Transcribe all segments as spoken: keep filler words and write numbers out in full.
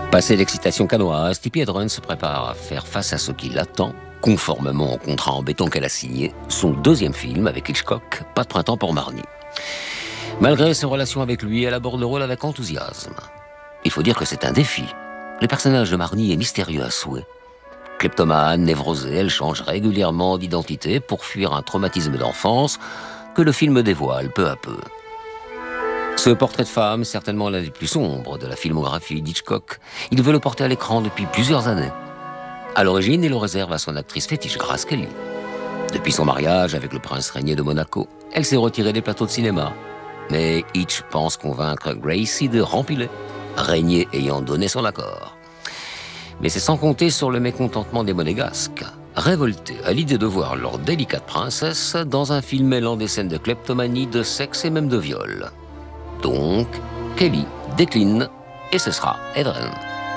Passé l'excitation canoise, Tippi Hedren se prépare à faire face à ce qui l'attend, conformément au contrat en béton qu'elle a signé, son deuxième film avec Hitchcock, Pas de printemps pour Marnie. Malgré ses relations avec lui, elle aborde le rôle avec enthousiasme. Il faut dire que c'est un défi. Le personnage de Marnie est mystérieux à souhait. Kleptomane, névrosée, elle change régulièrement d'identité pour fuir un traumatisme d'enfance que le film dévoile peu à peu. Ce portrait de femme, certainement l'un des plus sombres de la filmographie d'Hitchcock, il veut le porter à l'écran depuis plusieurs années. À l'origine, il le réserve à son actrice fétiche, Grace Kelly. Depuis son mariage avec le prince régné de Monaco, elle s'est retirée des plateaux de cinéma. Mais Hitch pense convaincre Gracie de rempiler, Régnier ayant donné son accord. Mais c'est sans compter sur le mécontentement des Monégasques, révoltés à l'idée de voir leur délicate princesse dans un film mêlant des scènes de kleptomanie, de sexe et même de viol. Donc, Kelly décline et ce sera Hedren.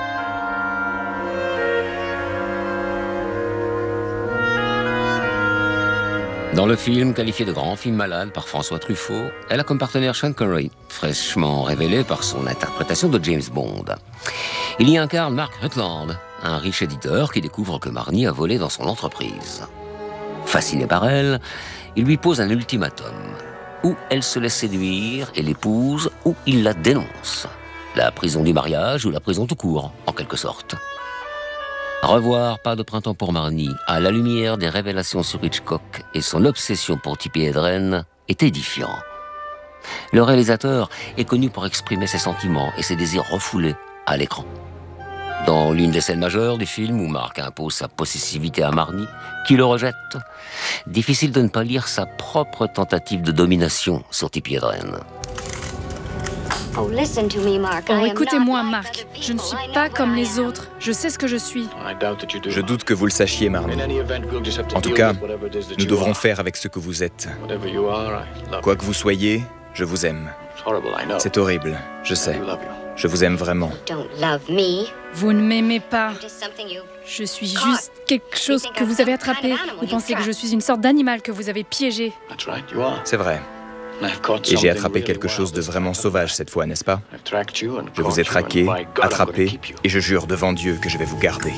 Dans le film, qualifié de grand film malade par François Truffaut, elle a comme partenaire Sean Connery, fraîchement révélé par son interprétation de James Bond. Il y incarne Mark Rutland, un riche éditeur qui découvre que Marnie a volé dans son entreprise. Fasciné par elle, il lui pose un ultimatum. Ou elle se laisse séduire et l'épouse, ou il la dénonce. La prison du mariage ou la prison tout court, en quelque sorte. Revoir Pas de printemps pour Marnie, à la lumière des révélations sur Hitchcock et son obsession pour Tippi Hedren, est édifiant. Le réalisateur est connu pour exprimer ses sentiments et ses désirs refoulés à l'écran. Dans l'une des scènes majeures du film où Mark impose sa possessivité à Marnie, qui le rejette, difficile de ne pas lire sa propre tentative de domination sur Tippi Hedren. Oh, écoutez-moi, Mark. Je ne suis pas comme les autres. Je sais ce que je suis. Je doute que vous le sachiez, Marnie. En tout cas, nous devrons faire avec ce que vous êtes. Quoi que vous soyez, je vous aime. C'est horrible, je sais. Je vous aime vraiment. Vous ne m'aimez pas. Je suis juste quelque chose que vous avez attrapé. Vous pensez que je suis une sorte d'animal que vous avez piégé. C'est vrai. Et j'ai attrapé quelque chose de vraiment sauvage cette fois, n'est-ce pas? Je vous ai traqué, attrapé, et je jure devant Dieu que je vais vous garder.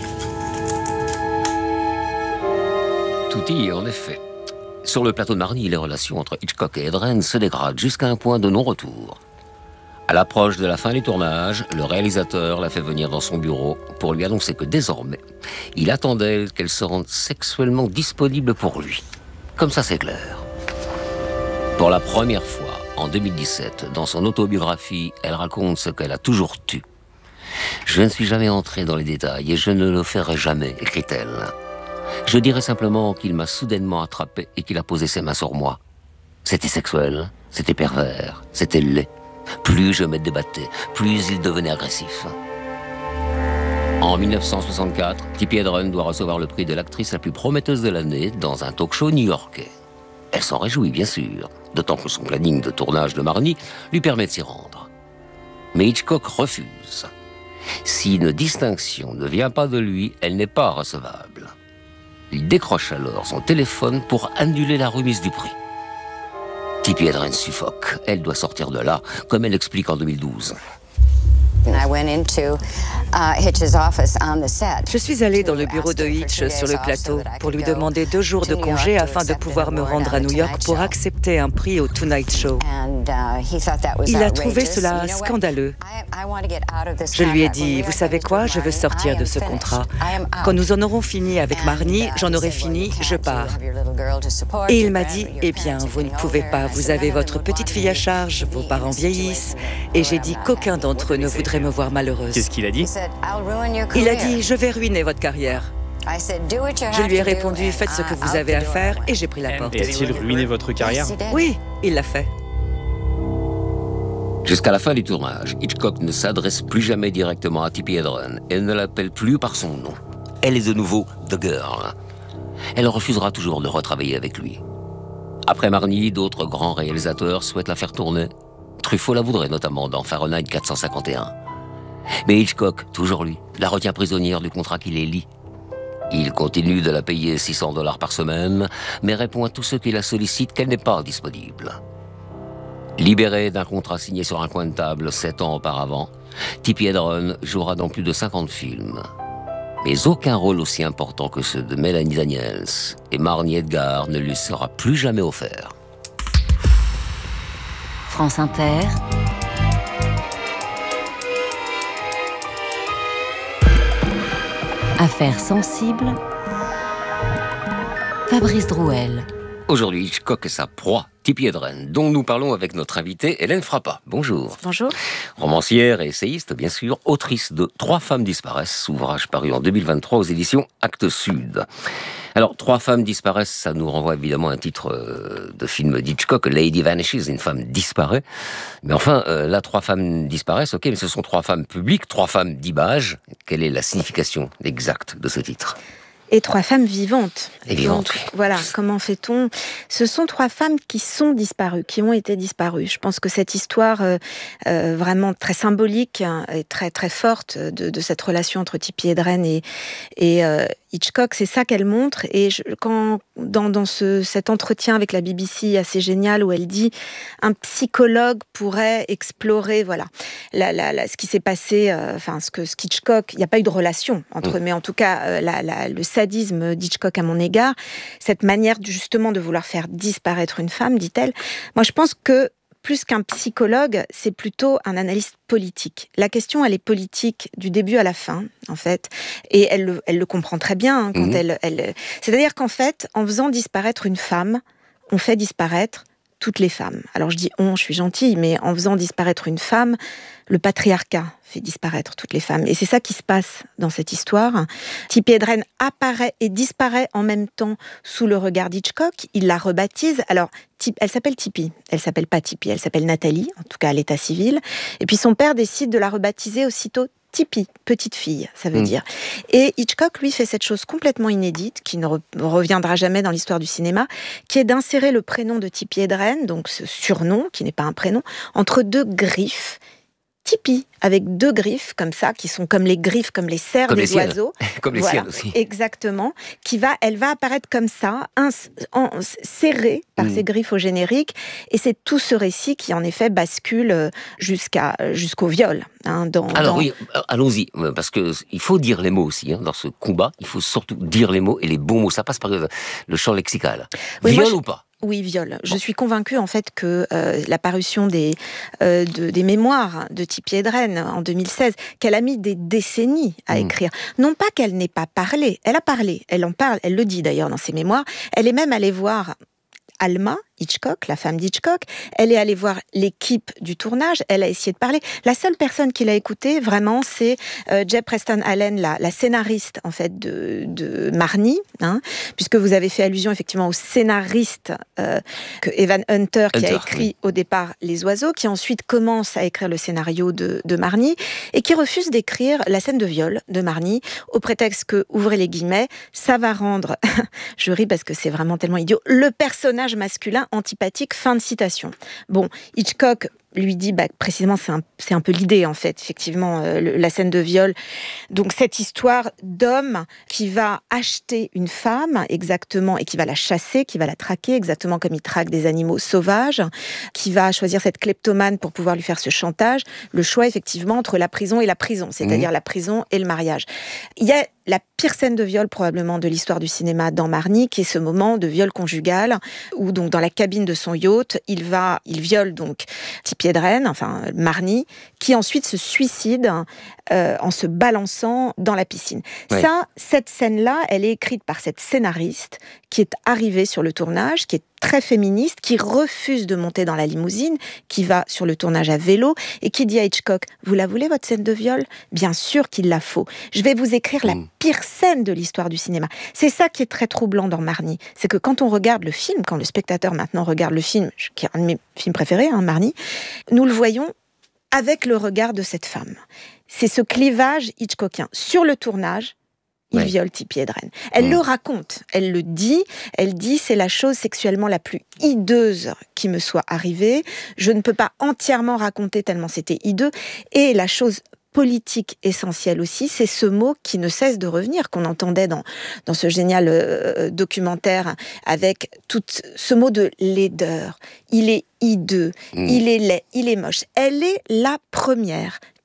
Tout y est en effet. Sur le plateau de Marnie, les relations entre Hitchcock et Hedren se dégradent jusqu'à un point de non-retour. À l'approche de la fin du tournage, le réalisateur l'a fait venir dans son bureau pour lui annoncer que désormais, il attendait qu'elle se rende sexuellement disponible pour lui. Comme ça, c'est clair. Pour la première fois, en deux mille dix-sept, dans son autobiographie, elle raconte ce qu'elle a toujours tu. « Je ne suis jamais entrée dans les détails et je ne le ferai jamais », écrit-elle. « Je dirais simplement qu'il m'a soudainement attrapé et qu'il a posé ses mains sur moi. C'était sexuel, c'était pervers, c'était laid. Plus je me débattais, plus il devenait agressif. » En mille neuf cent soixante-quatre, Tippi Hedren doit recevoir le prix de l'actrice la plus prometteuse de l'année dans un talk-show new-yorkais. Elle s'en réjouit, bien sûr, d'autant que son planning de tournage de Marnie lui permet de s'y rendre. Mais Hitchcock refuse. Si une distinction ne vient pas de lui, elle n'est pas recevable. Il décroche alors son téléphone pour annuler la remise du prix. Tippi Hedren suffoque. Elle doit sortir de là, comme elle l'explique en deux mille douze. Je suis allée dans le bureau de Hitch sur le plateau pour lui demander deux jours de congé afin de pouvoir me rendre à New York pour accepter un prix au Tonight Show. Il a trouvé cela scandaleux. Je lui ai dit, vous savez quoi, je veux sortir de ce contrat. Quand nous en aurons fini avec Marnie, j'en aurai fini, je pars. Et il m'a dit, eh bien, vous ne pouvez pas, vous avez votre petite fille à charge, vos parents vieillissent. Et j'ai dit qu'aucun d'entre eux ne voudrait me voir malheureuse. Qu'est-ce qu'il a dit? Il a dit, je vais ruiner votre carrière. Je lui ai répondu, faites ce que vous avez à faire, et j'ai pris la porte. Et a-t-il ruiné votre carrière? Oui, il l'a fait. Jusqu'à la fin du tournage, Hitchcock ne s'adresse plus jamais directement à Tippi Hedren et ne l'appelle plus par son nom. Elle est de nouveau The Girl. Elle refusera toujours de retravailler avec lui. Après Marnie, d'autres grands réalisateurs souhaitent la faire tourner. Truffaut la voudrait notamment dans Fahrenheit quatre cent cinquante et un. Mais Hitchcock, toujours lui, la retient prisonnière du contrat qui les lie. Il continue de la payer six cents dollars par semaine, mais répond à tous ceux qui la sollicitent qu'elle n'est pas disponible. Libérée d'un contrat signé sur un coin de table sept ans auparavant, Tippi Hedren jouera dans plus de cinquante films. Mais aucun rôle aussi important que ceux de Mélanie Daniels et Marnie Edgar ne lui sera plus jamais offert. France Inter. Affaires sensibles. Fabrice Drouel. Aujourd'hui, Hitchcock et sa proie, Tippi Hedren, dont nous parlons avec notre invitée Hélène Frappa. Bonjour. Bonjour. Romancière et essayiste, bien sûr, autrice de Trois femmes disparaissent, ouvrage paru en deux mille vingt-trois aux éditions Actes Sud. Alors, Trois femmes disparaissent, ça nous renvoie évidemment à un titre euh, de film d'Hitchcock, Lady Vanishes, une femme disparaît. Mais enfin, euh, là, Trois femmes disparaissent, ok, mais ce sont trois femmes publiques, trois femmes d'image. Quelle est la signification exacte de ce titre ? Et trois femmes vivantes. Et vivantes, Donc, oui. Voilà, comment fait-on ? Ce sont trois femmes qui sont disparues, qui ont été disparues. Je pense que cette histoire euh, euh, vraiment très symbolique hein, et très très forte de, de cette relation entre Tippi Hedren et, et euh, Hitchcock, c'est ça qu'elle montre. Et je, quand dans, dans ce, cet entretien avec la B B C assez génial où elle dit un psychologue pourrait explorer voilà la, la, la, ce qui s'est passé, euh, enfin ce que ce qu'Hitchcock, il n'y a pas eu de relation entre, mmh. mais en tout cas euh, la, la, le sadisme d'Hitchcock à mon égard, cette manière justement de vouloir faire disparaître une femme, dit-elle. Moi, je pense que plus qu'un psychologue, c'est plutôt un analyste politique. La question, elle est politique du début à la fin, en fait, et elle le, elle le comprend très bien hein, quand mmh. elle, elle. C'est-à-dire qu'en fait, en faisant disparaître une femme, on fait disparaître toutes les femmes. Alors je dis on, je suis gentille, mais en faisant disparaître une femme, le patriarcat fait disparaître toutes les femmes. Et c'est ça qui se passe dans cette histoire. Tippi Hedren apparaît et disparaît en même temps sous le regard d'Hitchcock. Il la rebaptise. Alors, elle s'appelle Tippi. Elle s'appelle pas Tippi, elle s'appelle Nathalie, en tout cas à l'état civil. Et puis son père décide de la rebaptiser aussitôt Tippi, petite fille, ça veut mmh. dire. Et Hitchcock, lui, fait cette chose complètement inédite, qui ne re- reviendra jamais dans l'histoire du cinéma, qui est d'insérer le prénom de Tippi Hedren, donc ce surnom, qui n'est pas un prénom, entre deux griffes. Tippi, avec deux griffes comme ça, qui sont comme les griffes, comme les serres comme des les oiseaux. Comme les voilà, siennes aussi. Exactement. Qui va, elle va apparaître comme ça, ins, en, serrée par mmh. ses griffes au générique. Et c'est tout ce récit qui, en effet, bascule jusqu'à, jusqu'au viol. Hein, dans, Alors dans... oui, allons-y, parce qu'il faut dire les mots aussi. Hein, dans ce combat, il faut surtout dire les mots et les bons mots. Ça passe par le, le champ lexical. Oui, viol je... ou pas ? Oui, viol. Je suis convaincue en fait que euh, la parution des, euh, de, des mémoires de Tippi Hedren en deux mille seize, qu'elle a mis des décennies à mmh. écrire. Non pas qu'elle n'ait pas parlé, elle a parlé, elle en parle, elle le dit d'ailleurs dans ses mémoires. Elle est même allée voir Alma Hitchcock, la femme d'Hitchcock, elle est allée voir l'équipe du tournage, elle a essayé de parler. La seule personne qui l'a écoutée, vraiment, c'est euh, Jeb Preston Allen, la, la scénariste, en fait, de, de Marnie, hein, puisque vous avez fait allusion, effectivement, au scénariste euh, que Evan Hunter, qui Hunter, a écrit oui. au départ Les Oiseaux, qui ensuite commence à écrire le scénario de, de Marnie, et qui refuse d'écrire la scène de viol de Marnie, au prétexte que, ouvrez les guillemets, ça va rendre, je ris parce que c'est vraiment tellement idiot, le personnage masculin antipathique, fin de citation. Bon, Hitchcock lui dit, bah, précisément, c'est un, c'est un peu l'idée, en fait, effectivement, euh, le, la scène de viol. Donc, cette histoire d'homme qui va acheter une femme, exactement, et qui va la chasser, qui va la traquer, exactement comme il traque des animaux sauvages, qui va choisir cette kleptomane pour pouvoir lui faire ce chantage. Le choix, effectivement, entre la prison et la prison, c'est-à-dire mmh. la prison et le mariage. Il y a la pire scène de viol, probablement, de l'histoire du cinéma dans Marnie, qui est ce moment de viol conjugal, où, donc, dans la cabine de son yacht, il va, il viole, donc, Tippi Hedren, enfin, Marnie, qui ensuite se suicide euh, en se balançant dans la piscine. Oui. Ça, cette scène-là, elle est écrite par cette scénariste qui est arrivée sur le tournage, qui est très féministe, qui refuse de monter dans la limousine, qui va sur le tournage à vélo et qui dit à Hitchcock, vous la voulez votre scène de viol ? Bien sûr qu'il la faut. Je vais vous écrire la pire scène de l'histoire du cinéma. C'est ça qui est très troublant dans Marnie. C'est que quand on regarde le film, quand le spectateur maintenant regarde le film, qui est un de mes films préférés, hein, Marnie, nous le voyons avec le regard de cette femme. C'est ce clivage hitchcockien. Sur le tournage, il oui. viole Tippi Hedren. Elle mmh. le raconte, elle le dit, elle dit c'est la chose sexuellement la plus hideuse qui me soit arrivée. Je ne peux pas entièrement raconter tellement c'était hideux. Et la chose politique essentielle aussi, c'est ce mot qui ne cesse de revenir, qu'on entendait dans, dans ce génial euh, documentaire avec tout ce mot de laideur. Il est hideux, mmh. il est laid, il est moche. Elle est la première.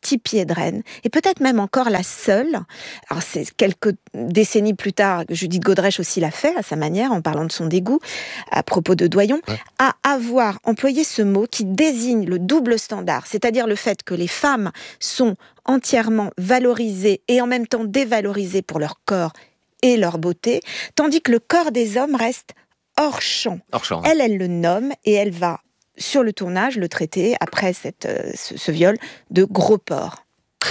Tippi Hedren est peut-être même encore la seule, alors c'est quelques décennies plus tard, Judith Godrèche aussi l'a fait à sa manière, en parlant de son dégoût, à propos de Doyon, ouais. à avoir employé ce mot qui désigne le double standard, c'est-à-dire le fait que les femmes sont entièrement valorisées et en même temps dévalorisées pour leur corps et leur beauté, tandis que le corps des hommes reste hors champ. Hors champ. Elle, elle le nomme et elle va, sur le tournage, le traiter, après cette, euh, ce, ce viol, de gros porc.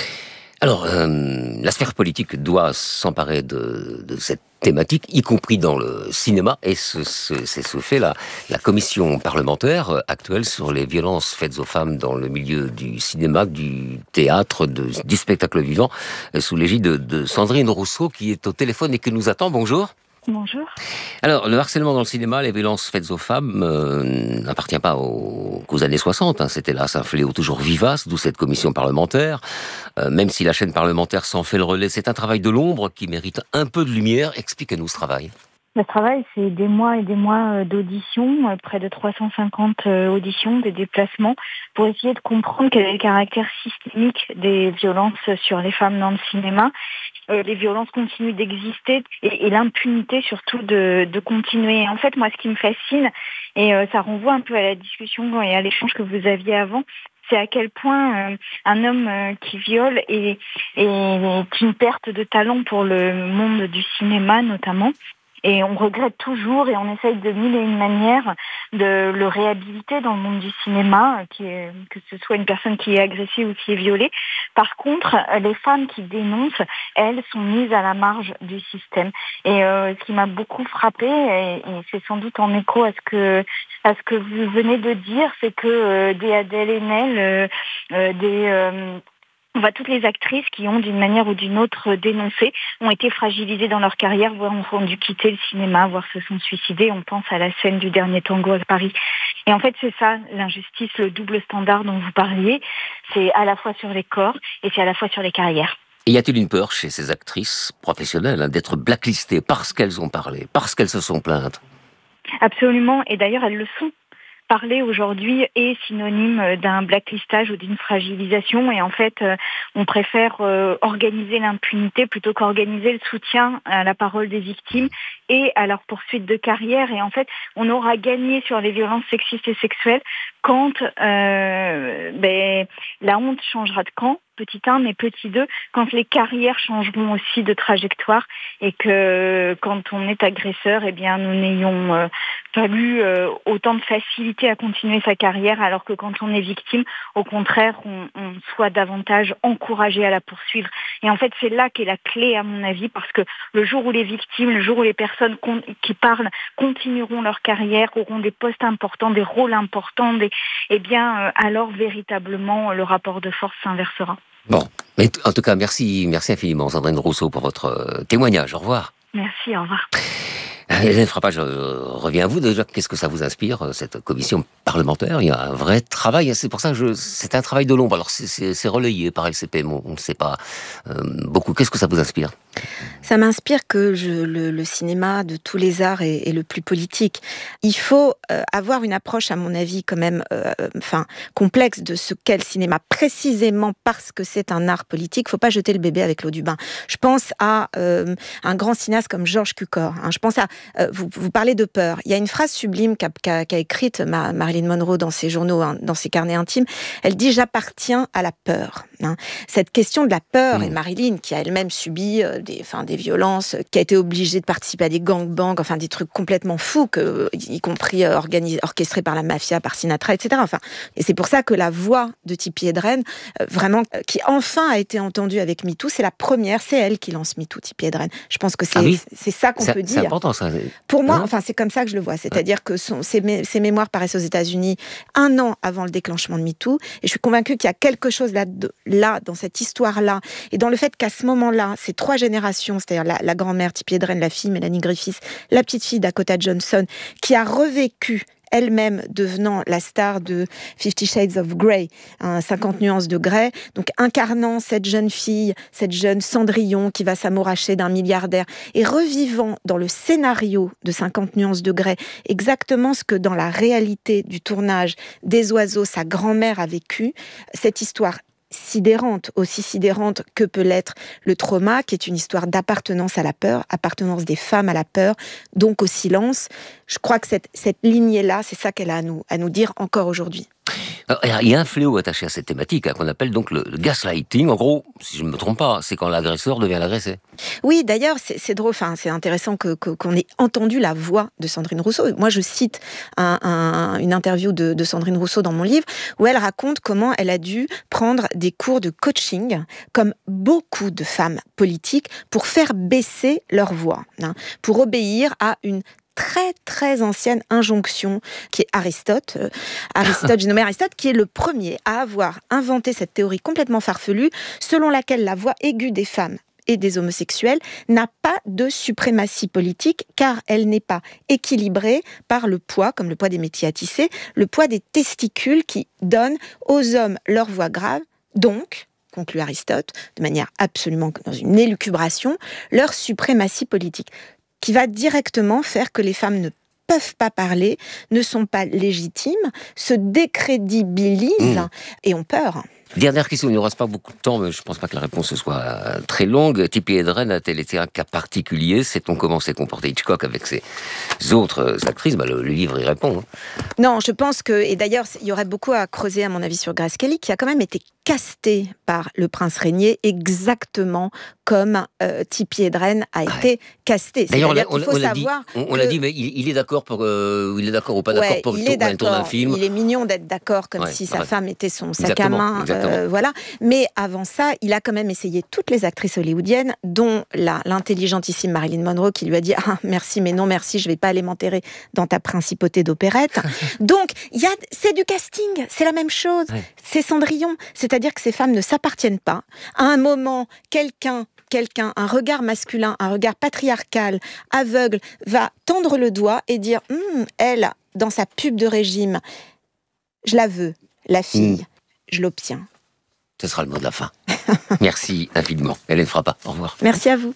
Alors, euh, la sphère politique doit s'emparer de, de cette thématique, y compris dans le cinéma, et ce, ce, c'est ce fait la, la commission parlementaire actuelle sur les violences faites aux femmes dans le milieu du cinéma, du théâtre, de, du spectacle vivant, sous l'égide de, de Sandrine Rousseau, qui est au téléphone et qui nous attend. Bonjour. Bonjour. Alors, le harcèlement dans le cinéma, les violences faites aux femmes, euh, n'appartient pas aux, qu'aux années soixante. Hein. C'était là, c'est un fléau toujours vivace, d'où cette commission parlementaire. Euh, même si la chaîne parlementaire s'en fait le relais, c'est un travail de l'ombre qui mérite un peu de lumière. Expliquez-nous ce travail. Le travail, c'est des mois et des mois d'auditions, près de trois cent cinquante auditions, des déplacements, pour essayer de comprendre quel est le caractère systémique des violences sur les femmes dans le cinéma. Euh, les violences continuent d'exister et, et l'impunité surtout de, de continuer. Et en fait, moi, ce qui me fascine, et euh, ça renvoie un peu à la discussion et à l'échange que vous aviez avant, c'est à quel point euh, un homme euh, qui viole est, est, est une perte de talent pour le monde du cinéma notamment. Et on regrette toujours et on essaye de mille et une manières de le réhabiliter dans le monde du cinéma, qui est, que ce soit une personne qui est agressée ou qui est violée. Par contre, les femmes qui dénoncent, elles, sont mises à la marge du système. Et euh, ce qui m'a beaucoup frappée, et, et c'est sans doute en écho à ce que à ce que vous venez de dire, c'est que euh, des Adèle Haenel, euh, euh, des... Euh, On voit toutes les actrices qui ont, d'une manière ou d'une autre, dénoncé, ont été fragilisées dans leur carrière, voire ont dû quitter le cinéma, voire se sont suicidées. On pense à la scène du dernier tango à Paris. Et en fait, c'est ça, l'injustice, le double standard dont vous parliez. C'est à la fois sur les corps et c'est à la fois sur les carrières. Et y a-t-il une peur chez ces actrices professionnelles hein, d'être blacklistées parce qu'elles ont parlé, parce qu'elles se sont plaintes ? Absolument, et d'ailleurs, elles le sont. Parler aujourd'hui est synonyme d'un blacklistage ou d'une fragilisation et en fait on préfère organiser l'impunité plutôt qu'organiser le soutien à la parole des victimes et à leur poursuite de carrière. Et en fait on aura gagné sur les violences sexistes et sexuelles quand euh, ben, la honte changera de camp, petit un, mais petit deux, quand les carrières changeront aussi de trajectoire et que quand on est agresseur, eh bien nous n'ayons euh, pas eu euh, autant de facilité à continuer sa carrière, alors que quand on est victime, au contraire, on, on soit davantage encouragé à la poursuivre. Et en fait, c'est là qu'est la clé, à mon avis, parce que le jour où les victimes, le jour où les personnes con- qui parlent continueront leur carrière, auront des postes importants, des rôles importants, des, eh bien, euh, alors véritablement, le rapport de force s'inversera. Bon, mais en tout cas, merci, merci infiniment, Sandrine Rousseau, pour votre euh, témoignage. Au revoir. Merci, au revoir. Hélène Frappat, je reviens à vous déjà. Qu'est-ce que ça vous inspire, cette commission parlementaire ? Il y a un vrai travail. C'est pour ça que je, c'est un travail de l'ombre. Alors, c'est, c'est, c'est relayé par L C P, on ne sait pas euh, beaucoup. Qu'est-ce que ça vous inspire ? Ça m'inspire que je, le, le cinéma de tous les arts est, est le plus politique. Il faut euh, avoir une approche, à mon avis, quand même, euh, enfin, complexe de ce qu'est le cinéma, précisément parce que c'est un art politique. Il ne faut pas jeter le bébé avec l'eau du bain. Je pense à euh, un grand cinéaste comme Georges Cukor. Hein. Je pense à euh, vous, vous parlez de peur. Il y a une phrase sublime qu'a, qu'a, qu'a écrite ma, Marilyn Monroe dans ses journaux, hein, dans ses carnets intimes. Elle dit « J'appartiens à la peur hein. ». Cette question de la peur, mmh. et Marilyn, qui a elle-même subi euh, des, enfin, des violences, qui a été obligée de participer à des gangbangs, enfin des trucs complètement fous, que, y compris euh, organisés, orchestrés par la mafia, par Sinatra, et cetera. Enfin, et c'est pour ça que la voix de Tippi Hedren, euh, vraiment, euh, qui enfin a été entendue avec MeToo, c'est la première, c'est elle qui lance MeToo, Tippi Hedren. Je pense que c'est, ah oui c'est ça qu'on c'est, peut dire. C'est important ça. Pour moi, hein enfin c'est comme ça que je le vois. C'est-à-dire que son, ses, mé- ses mémoires paraissent aux États-Unis un an avant le déclenchement de MeToo, et je suis convaincue qu'il y a quelque chose là, de, là dans cette histoire-là, et dans le fait qu'à ce moment-là, ces trois générations, c'est-à-dire la, la grand-mère Tippi Hedren, la fille Mélanie Griffiths, la petite fille Dakota Johnson, qui a revécu elle-même devenant la star de Fifty Shades of Grey, hein, cinquante nuances de Grey, donc incarnant cette jeune fille, cette jeune Cendrillon qui va s'amouracher d'un milliardaire, et revivant dans le scénario de cinquante nuances de Grey exactement ce que dans la réalité du tournage des Oiseaux, sa grand-mère a vécu, cette histoire sidérante, aussi sidérante que peut l'être le trauma, qui est une histoire d'appartenance à la peur, appartenance des femmes à la peur, donc au silence. Je crois que cette, cette lignée-là, c'est ça qu'elle a à nous, à nous dire encore aujourd'hui. Alors, il y a un fléau attaché à cette thématique, hein, qu'on appelle donc le, le gaslighting. En gros, si je ne me trompe pas, c'est quand l'agresseur devient l'agressé. Oui, d'ailleurs, c'est, c'est drôle, enfin, c'est intéressant que, que, qu'on ait entendu la voix de Sandrine Rousseau. Moi, je cite un, un, une interview de, de Sandrine Rousseau dans mon livre, où elle raconte comment elle a dû prendre des cours de coaching, comme beaucoup de femmes politiques, pour faire baisser leur voix, hein, pour obéir à une très très ancienne injonction qui est Aristote. Euh, Aristote, j'ai nommé Aristote, qui est le premier à avoir inventé cette théorie complètement farfelue, selon laquelle la voix aiguë des femmes et des homosexuels n'a pas de suprématie politique, car elle n'est pas équilibrée par le poids, comme le poids des métiers à tisser, le poids des testicules qui donnent aux hommes leur voix grave, donc, conclut Aristote, de manière absolument dans une élucubration, leur suprématie politique, qui va directement faire que les femmes ne peuvent pas parler, ne sont pas légitimes, se décrédibilisent mmh. et ont peur. Dernière question, il ne nous reste pas beaucoup de temps, mais je ne pense pas que la réponse soit très longue. Tippi Hedren a-t-elle été un cas particulier ? Sait-on comment s'est comporté Hitchcock avec ses autres actrices ? Bah, le, le livre y répond. Hein. Non, je pense que, et d'ailleurs, il y aurait beaucoup à creuser, à mon avis, sur Grace Kelly, qui a quand même été castée par le prince régnier, exactement comme euh, Tippi Hedren a été ouais. castée. D'ailleurs, C'est-à-dire on, qu'il faut on, l'a savoir dit, on, on que... l'a dit, mais il, il est d'accord pour, euh, il est d'accord ou pas d'accord ouais, pour il le est tour, tourner un film. Il est mignon d'être d'accord, comme ouais, si sa ouais. femme était son sac exactement, à main. Euh, voilà. Mais avant ça, il a quand même essayé toutes les actrices hollywoodiennes, dont la, l'intelligentissime Marilyn Monroe, qui lui a dit ah, « merci, mais non merci, je ne vais pas aller m'enterrer dans ta principauté d'opérette ». Donc, y a, c'est du casting, c'est la même chose. Ouais. C'est Cendrillon. C'est-à-dire que ces femmes ne s'appartiennent pas. À un moment, quelqu'un quelqu'un, un regard masculin, un regard patriarcal, aveugle, va tendre le doigt et dire hm, elle, dans sa pub de régime, je la veux, la fille, mmh. je l'obtiens. Ce sera le mot de la fin. Merci infiniment. Hélène Frappat, au revoir. Merci à vous.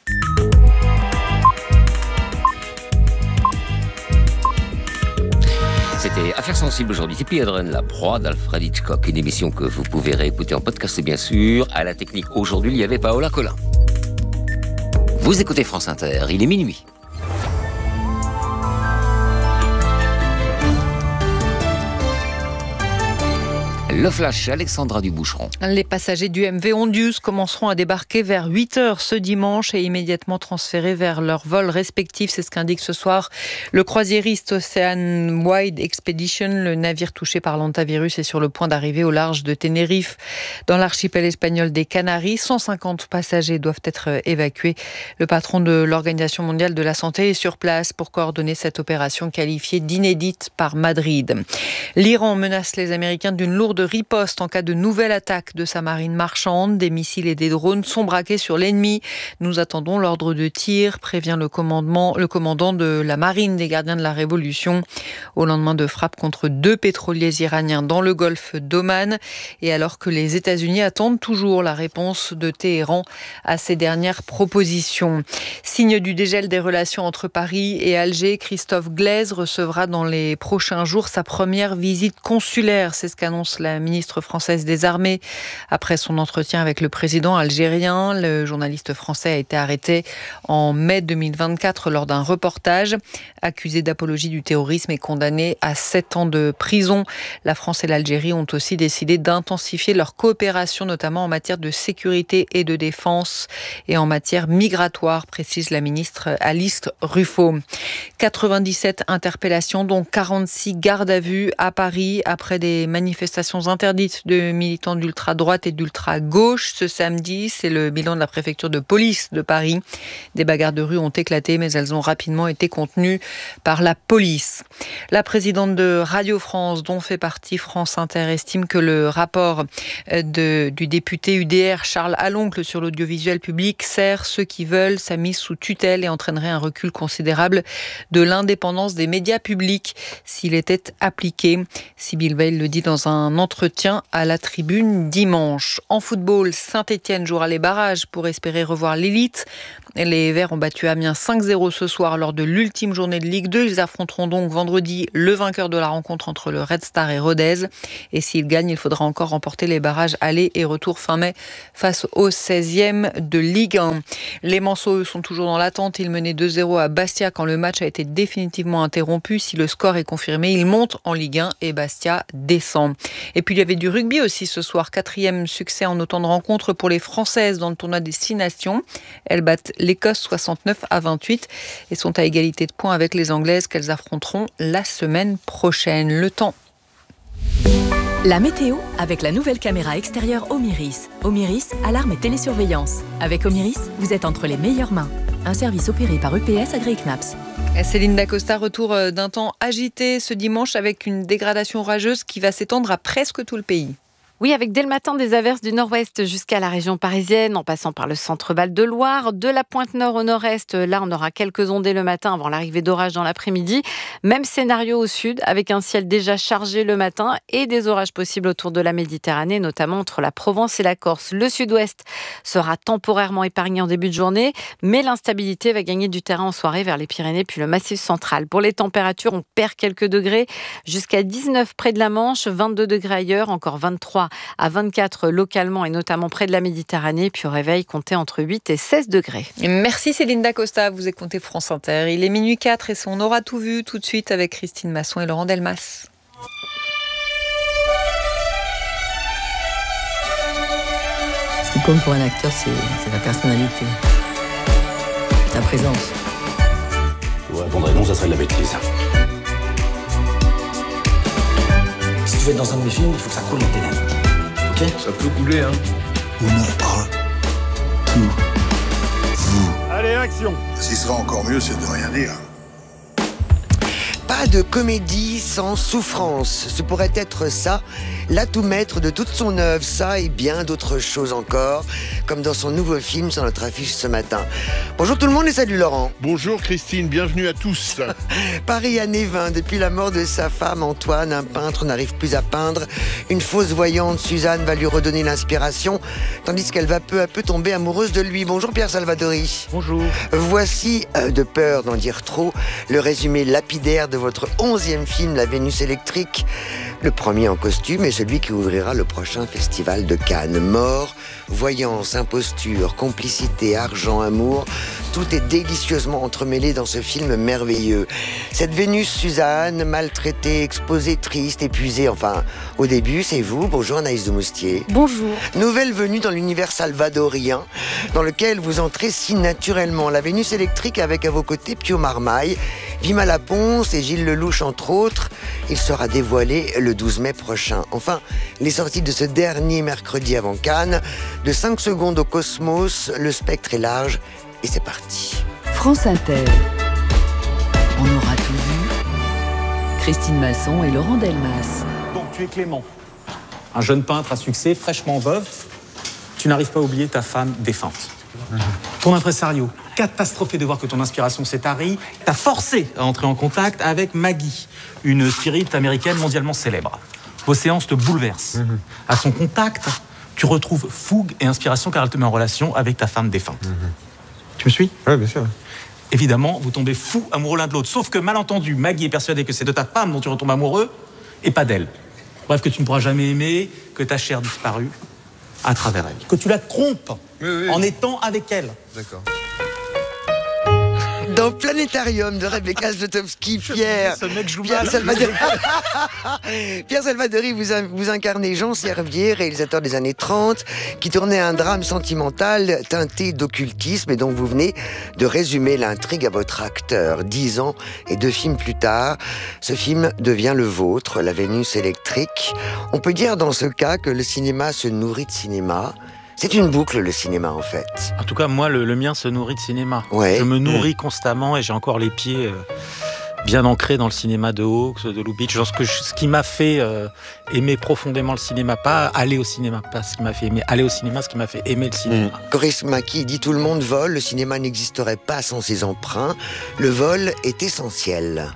C'était Affaires sensibles aujourd'hui. Tippi Hedren, la proie d'Alfred Hitchcock. Une émission que vous pouvez réécouter en podcast, bien sûr. À la technique, aujourd'hui, il y avait Paola Collin. Vous écoutez France Inter, il est minuit. Le flash, Alexandra Duboucheron. Les passagers du M V Ondius commenceront à débarquer vers huit heures ce dimanche et immédiatement transférés vers leurs vols respectifs. C'est ce qu'indique ce soir le croisiériste Ocean Wide Expedition. Le navire touché par l'hantavirus est sur le point d'arriver au large de Tenerife, dans l'archipel espagnol des Canaries. cent cinquante passagers doivent être évacués. Le patron de l'Organisation mondiale de la santé est sur place pour coordonner cette opération qualifiée d'inédite par Madrid. L'Iran menace les Américains d'une lourde riposte en cas de nouvelle attaque de sa marine marchande. Des missiles et des drones sont braqués sur l'ennemi. Nous attendons l'ordre de tir, prévient le commandement, le commandant de la marine des gardiens de la Révolution. Au lendemain de frappes contre deux pétroliers iraniens dans le golfe d'Oman, et alors que les États-Unis attendent toujours la réponse de Téhéran à ces dernières propositions. Signe du dégel des relations entre Paris et Alger, Christophe Glaise recevra dans les prochains jours sa première visite consulaire. C'est ce qu'annonce la ministre française des Armées. Après son entretien avec le président algérien, le journaliste français a été arrêté en mai deux mille vingt-quatre lors d'un reportage. Accusé d'apologie du terrorisme et condamné à sept ans de prison. La France et l'Algérie ont aussi décidé d'intensifier leur coopération, notamment en matière de sécurité et de défense et en matière migratoire, précise la ministre Alice Ruffo. quatre-vingt-dix-sept interpellations, dont quarante-six gardes à vue à Paris après des manifestations interdites de militants d'ultra-droite et d'ultra-gauche ce samedi. C'est le bilan de la préfecture de police de Paris. Des bagarres de rue ont éclaté, mais elles ont rapidement été contenues par la police. La présidente de Radio France, dont fait partie France Inter, estime que le rapport de, du député U D R Charles Aloncle sur l'audiovisuel public sert ceux qui veulent sa mise sous tutelle et entraînerait un recul considérable de l'indépendance des médias publics s'il était appliqué. Sybille Veil le dit dans un entretien entretien à la tribune dimanche. En football, Saint-Étienne jouera les barrages pour espérer revoir l'élite. Les Verts ont battu Amiens cinq zéro ce soir lors de l'ultime journée de Ligue deux. Ils affronteront donc vendredi le vainqueur de la rencontre entre le Red Star et Rodez. Et s'ils gagnent, il faudra encore remporter les barrages aller et retour fin mai face au seizième de Ligue un. Les Manceaux, eux, sont toujours dans l'attente. Ils menaient deux zéro à Bastia quand le match a été définitivement interrompu. Si le score est confirmé, ils montent en Ligue un et Bastia descend. Et puis il y avait du rugby aussi ce soir. Quatrième succès en autant de rencontres pour les Françaises dans le tournoi des Six Nations. Elles battent l'Écosse soixante-neuf à vingt-huit et sont à égalité de points avec les Anglaises qu'elles affronteront la semaine prochaine. Le temps. La météo avec la nouvelle caméra extérieure Omiris. Omiris, alarme et télésurveillance. Avec Omiris, vous êtes entre les meilleures mains. Un service opéré par U P S AgriKnaps. Céline Dacosta, retour d'un temps agité ce dimanche avec une dégradation orageuse qui va s'étendre à presque tout le pays. Oui, avec dès le matin des averses du nord-ouest jusqu'à la région parisienne, en passant par le centre Val-de-Loire. De la pointe nord au nord-est, là, on aura quelques ondées le matin avant l'arrivée d'orages dans l'après-midi. Même scénario au sud, avec un ciel déjà chargé le matin et des orages possibles autour de la Méditerranée, notamment entre la Provence et la Corse. Le sud-ouest sera temporairement épargné en début de journée, mais l'instabilité va gagner du terrain en soirée vers les Pyrénées puis le Massif central. Pour les températures, on perd quelques degrés, jusqu'à dix-neuf près de la Manche, vingt-deux degrés ailleurs, encore vingt-trois à vingt-quatre localement et notamment près de la Méditerranée. Puis au réveil, comptez entre huit et seize degrés. Merci Céline Dacosta, vous écoutez France Inter. Il est minuit quatre et on aura tout vu tout de suite avec Christine Masson et Laurent Delmas. Ce qui compte pour un acteur, c'est, c'est la personnalité, sa présence. Ouais, bonne réponse, ça serait de la bêtise. Si tu veux être dans un de mes films, il faut que ça coule dans tes lèvres. Ok ? Ça peut couler, hein. Notre tout vous. Allez, action. Ce qui sera encore mieux, c'est de rien dire. Pas de comédie sans souffrance. Ce pourrait être ça, l'atout maître de toute son œuvre, ça et bien d'autres choses encore, comme dans son nouveau film sur notre affiche ce matin. Bonjour tout le monde et salut Laurent. Bonjour Christine, bienvenue à tous. Paris année vingt, depuis la mort de sa femme Antoine, un peintre n'arrive plus à peindre. Une fausse voyante, Suzanne, va lui redonner l'inspiration, tandis qu'elle va peu à peu tomber amoureuse de lui. Bonjour Pierre Salvadori. Bonjour. Voici, euh, de peur d'en dire trop, le résumé lapidaire de votre onzième film, La Vénus électrique. Le premier en costume est celui qui ouvrira le prochain festival de Cannes. Mort, voyance, imposture, complicité, argent, amour, tout est délicieusement entremêlé dans ce film merveilleux. Cette Vénus Suzanne, maltraitée, exposée, triste, épuisée, enfin, au début, c'est vous. Bonjour Anaïs de Moustier. Bonjour. Nouvelle venue dans l'univers salvadorien, dans lequel vous entrez si naturellement. La Vénus électrique avec à vos côtés Pio Marmaille, Vima Laponce et Gilles Lelouch, entre autres. Il sera dévoilé le douze mai prochain. Enfin, les sorties de ce dernier mercredi avant Cannes. De cinq secondes au Cosmos, le spectre est large et c'est parti. France Inter. On aura tout vu. Christine Masson et Laurent Delmas. Donc tu es Clément, un jeune peintre à succès, fraîchement veuf. Tu n'arrives pas à oublier ta femme défunte. Ton impresario, catastrophé de voir que ton inspiration s'est tarie, t'a forcé à entrer en contact avec Maggie, une spirit américaine mondialement célèbre. Vos séances te bouleversent. Mm-hmm. À son contact, tu retrouves fougue et inspiration car elle te met en relation avec ta femme défunte. Mm-hmm. Tu me suis ? Oui, bien sûr. Évidemment, vous tombez fous amoureux l'un de l'autre. Sauf que, malentendu, Maggie est persuadée que c'est de ta femme dont tu retombes amoureux et pas d'elle. Bref, que tu ne pourras jamais aimer, que ta chair disparue à travers elle. Que tu la trompes oui, oui. en étant avec elle. D'accord. Dans Planétarium de Rebecca Zlotowski, Pierre, ce mec joue Pierre mal. Salvadori, Pierre Salvadori, vous, vous incarnez Jean Servier, réalisateur des années trente, qui tournait un drame sentimental teinté d'occultisme et dont vous venez de résumer l'intrigue à votre acteur. Dix ans et deux films plus tard, ce film devient le vôtre, La Vénus électrique. On peut dire dans ce cas que le cinéma se nourrit de cinéma. C'est une boucle, le cinéma, en fait. En tout cas, moi, le, le mien se nourrit de cinéma. Ouais. Je me nourris mmh. constamment et j'ai encore les pieds euh, bien ancrés dans le cinéma de Hawks, de Lubitsch. Genre ce, que je, ce qui m'a fait euh, aimer profondément le cinéma, pas aller au cinéma, pas ce qui m'a fait aimer aller au cinéma, ce qui m'a fait aimer le cinéma. Mmh. Coris Maki dit « Tout le monde vole, le cinéma n'existerait pas sans ses emprunts. Le vol est essentiel ».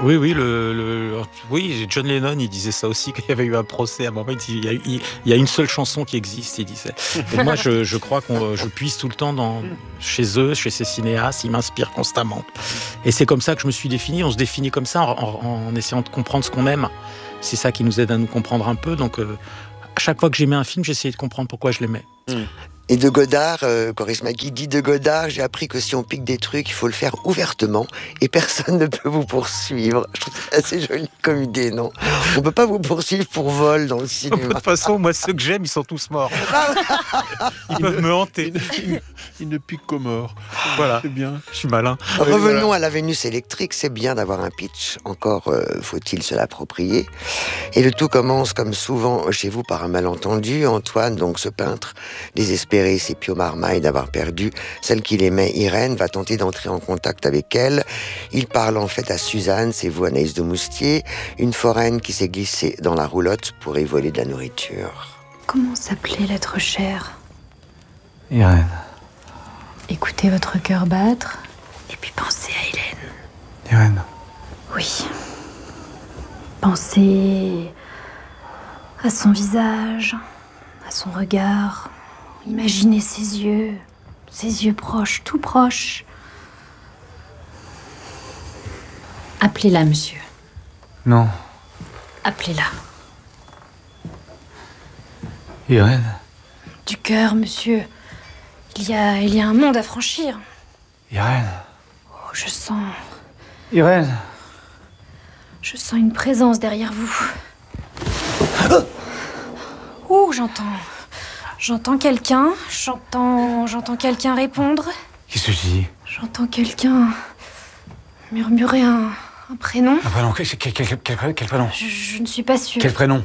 Oui, oui, le, le, oui, John Lennon, il disait ça aussi, qu'il y avait eu un procès à un moment. Il, dit, il, y a, il, il y a une seule chanson qui existe, il disait. Et moi, je, je crois que je puise tout le temps dans, chez eux, chez ces cinéastes, ils m'inspirent constamment. Et c'est comme ça que je me suis défini. On se définit comme ça en, en, en essayant de comprendre ce qu'on aime. C'est ça qui nous aide à nous comprendre un peu. Donc, euh, à chaque fois que j'aimais un film, j'essayais de comprendre pourquoi je l'aimais. Mmh. Et de Godard, euh, Coris Maki dit de Godard, j'ai appris que si on pique des trucs, il faut le faire ouvertement et personne ne peut vous poursuivre. Je trouve que c'est assez joli comme idée, non? On peut pas vous poursuivre pour vol dans le cinéma. De toute façon, moi, ceux que j'aime, ils sont tous morts. Ils peuvent me hanter. Ils, ils ne piquent qu'aux morts. Voilà, c'est bien. Je suis malin. Revenons à la Vénus électrique. C'est bien d'avoir un pitch. Encore euh, faut-il se l'approprier. Et le tout commence, comme souvent chez vous, par un malentendu. Antoine, donc ce peintre désespéré, c'est Pio Marmaille d'avoir perdu celle qu'il aimait, Irène, va tenter d'entrer en contact avec elle. Il parle en fait à Suzanne, c'est vous Anaïs de Moustier, une foraine qui s'est glissée dans la roulotte pour y voler de la nourriture. Comment s'appelait l'être cher? Irène. Écoutez votre cœur battre et puis pensez à Hélène. Irène. Oui. Pensez à son visage, à son regard. Imaginez ses yeux, ses yeux proches, tout proches. Appelez-la, monsieur. Non. Appelez-la. Irène. Du cœur, monsieur. Il y a, il y a un monde à franchir. Irène. Oh, je sens... Irène. Je sens une présence derrière vous. Ouh, j'entends... J'entends quelqu'un, j'entends, j'entends quelqu'un répondre. Qu'est-ce que tu dis? J'entends quelqu'un murmurer un, un prénom. Un prénom, quel, quel, quel, quel, quel prénom? je, je ne suis pas sûre. Quel prénom?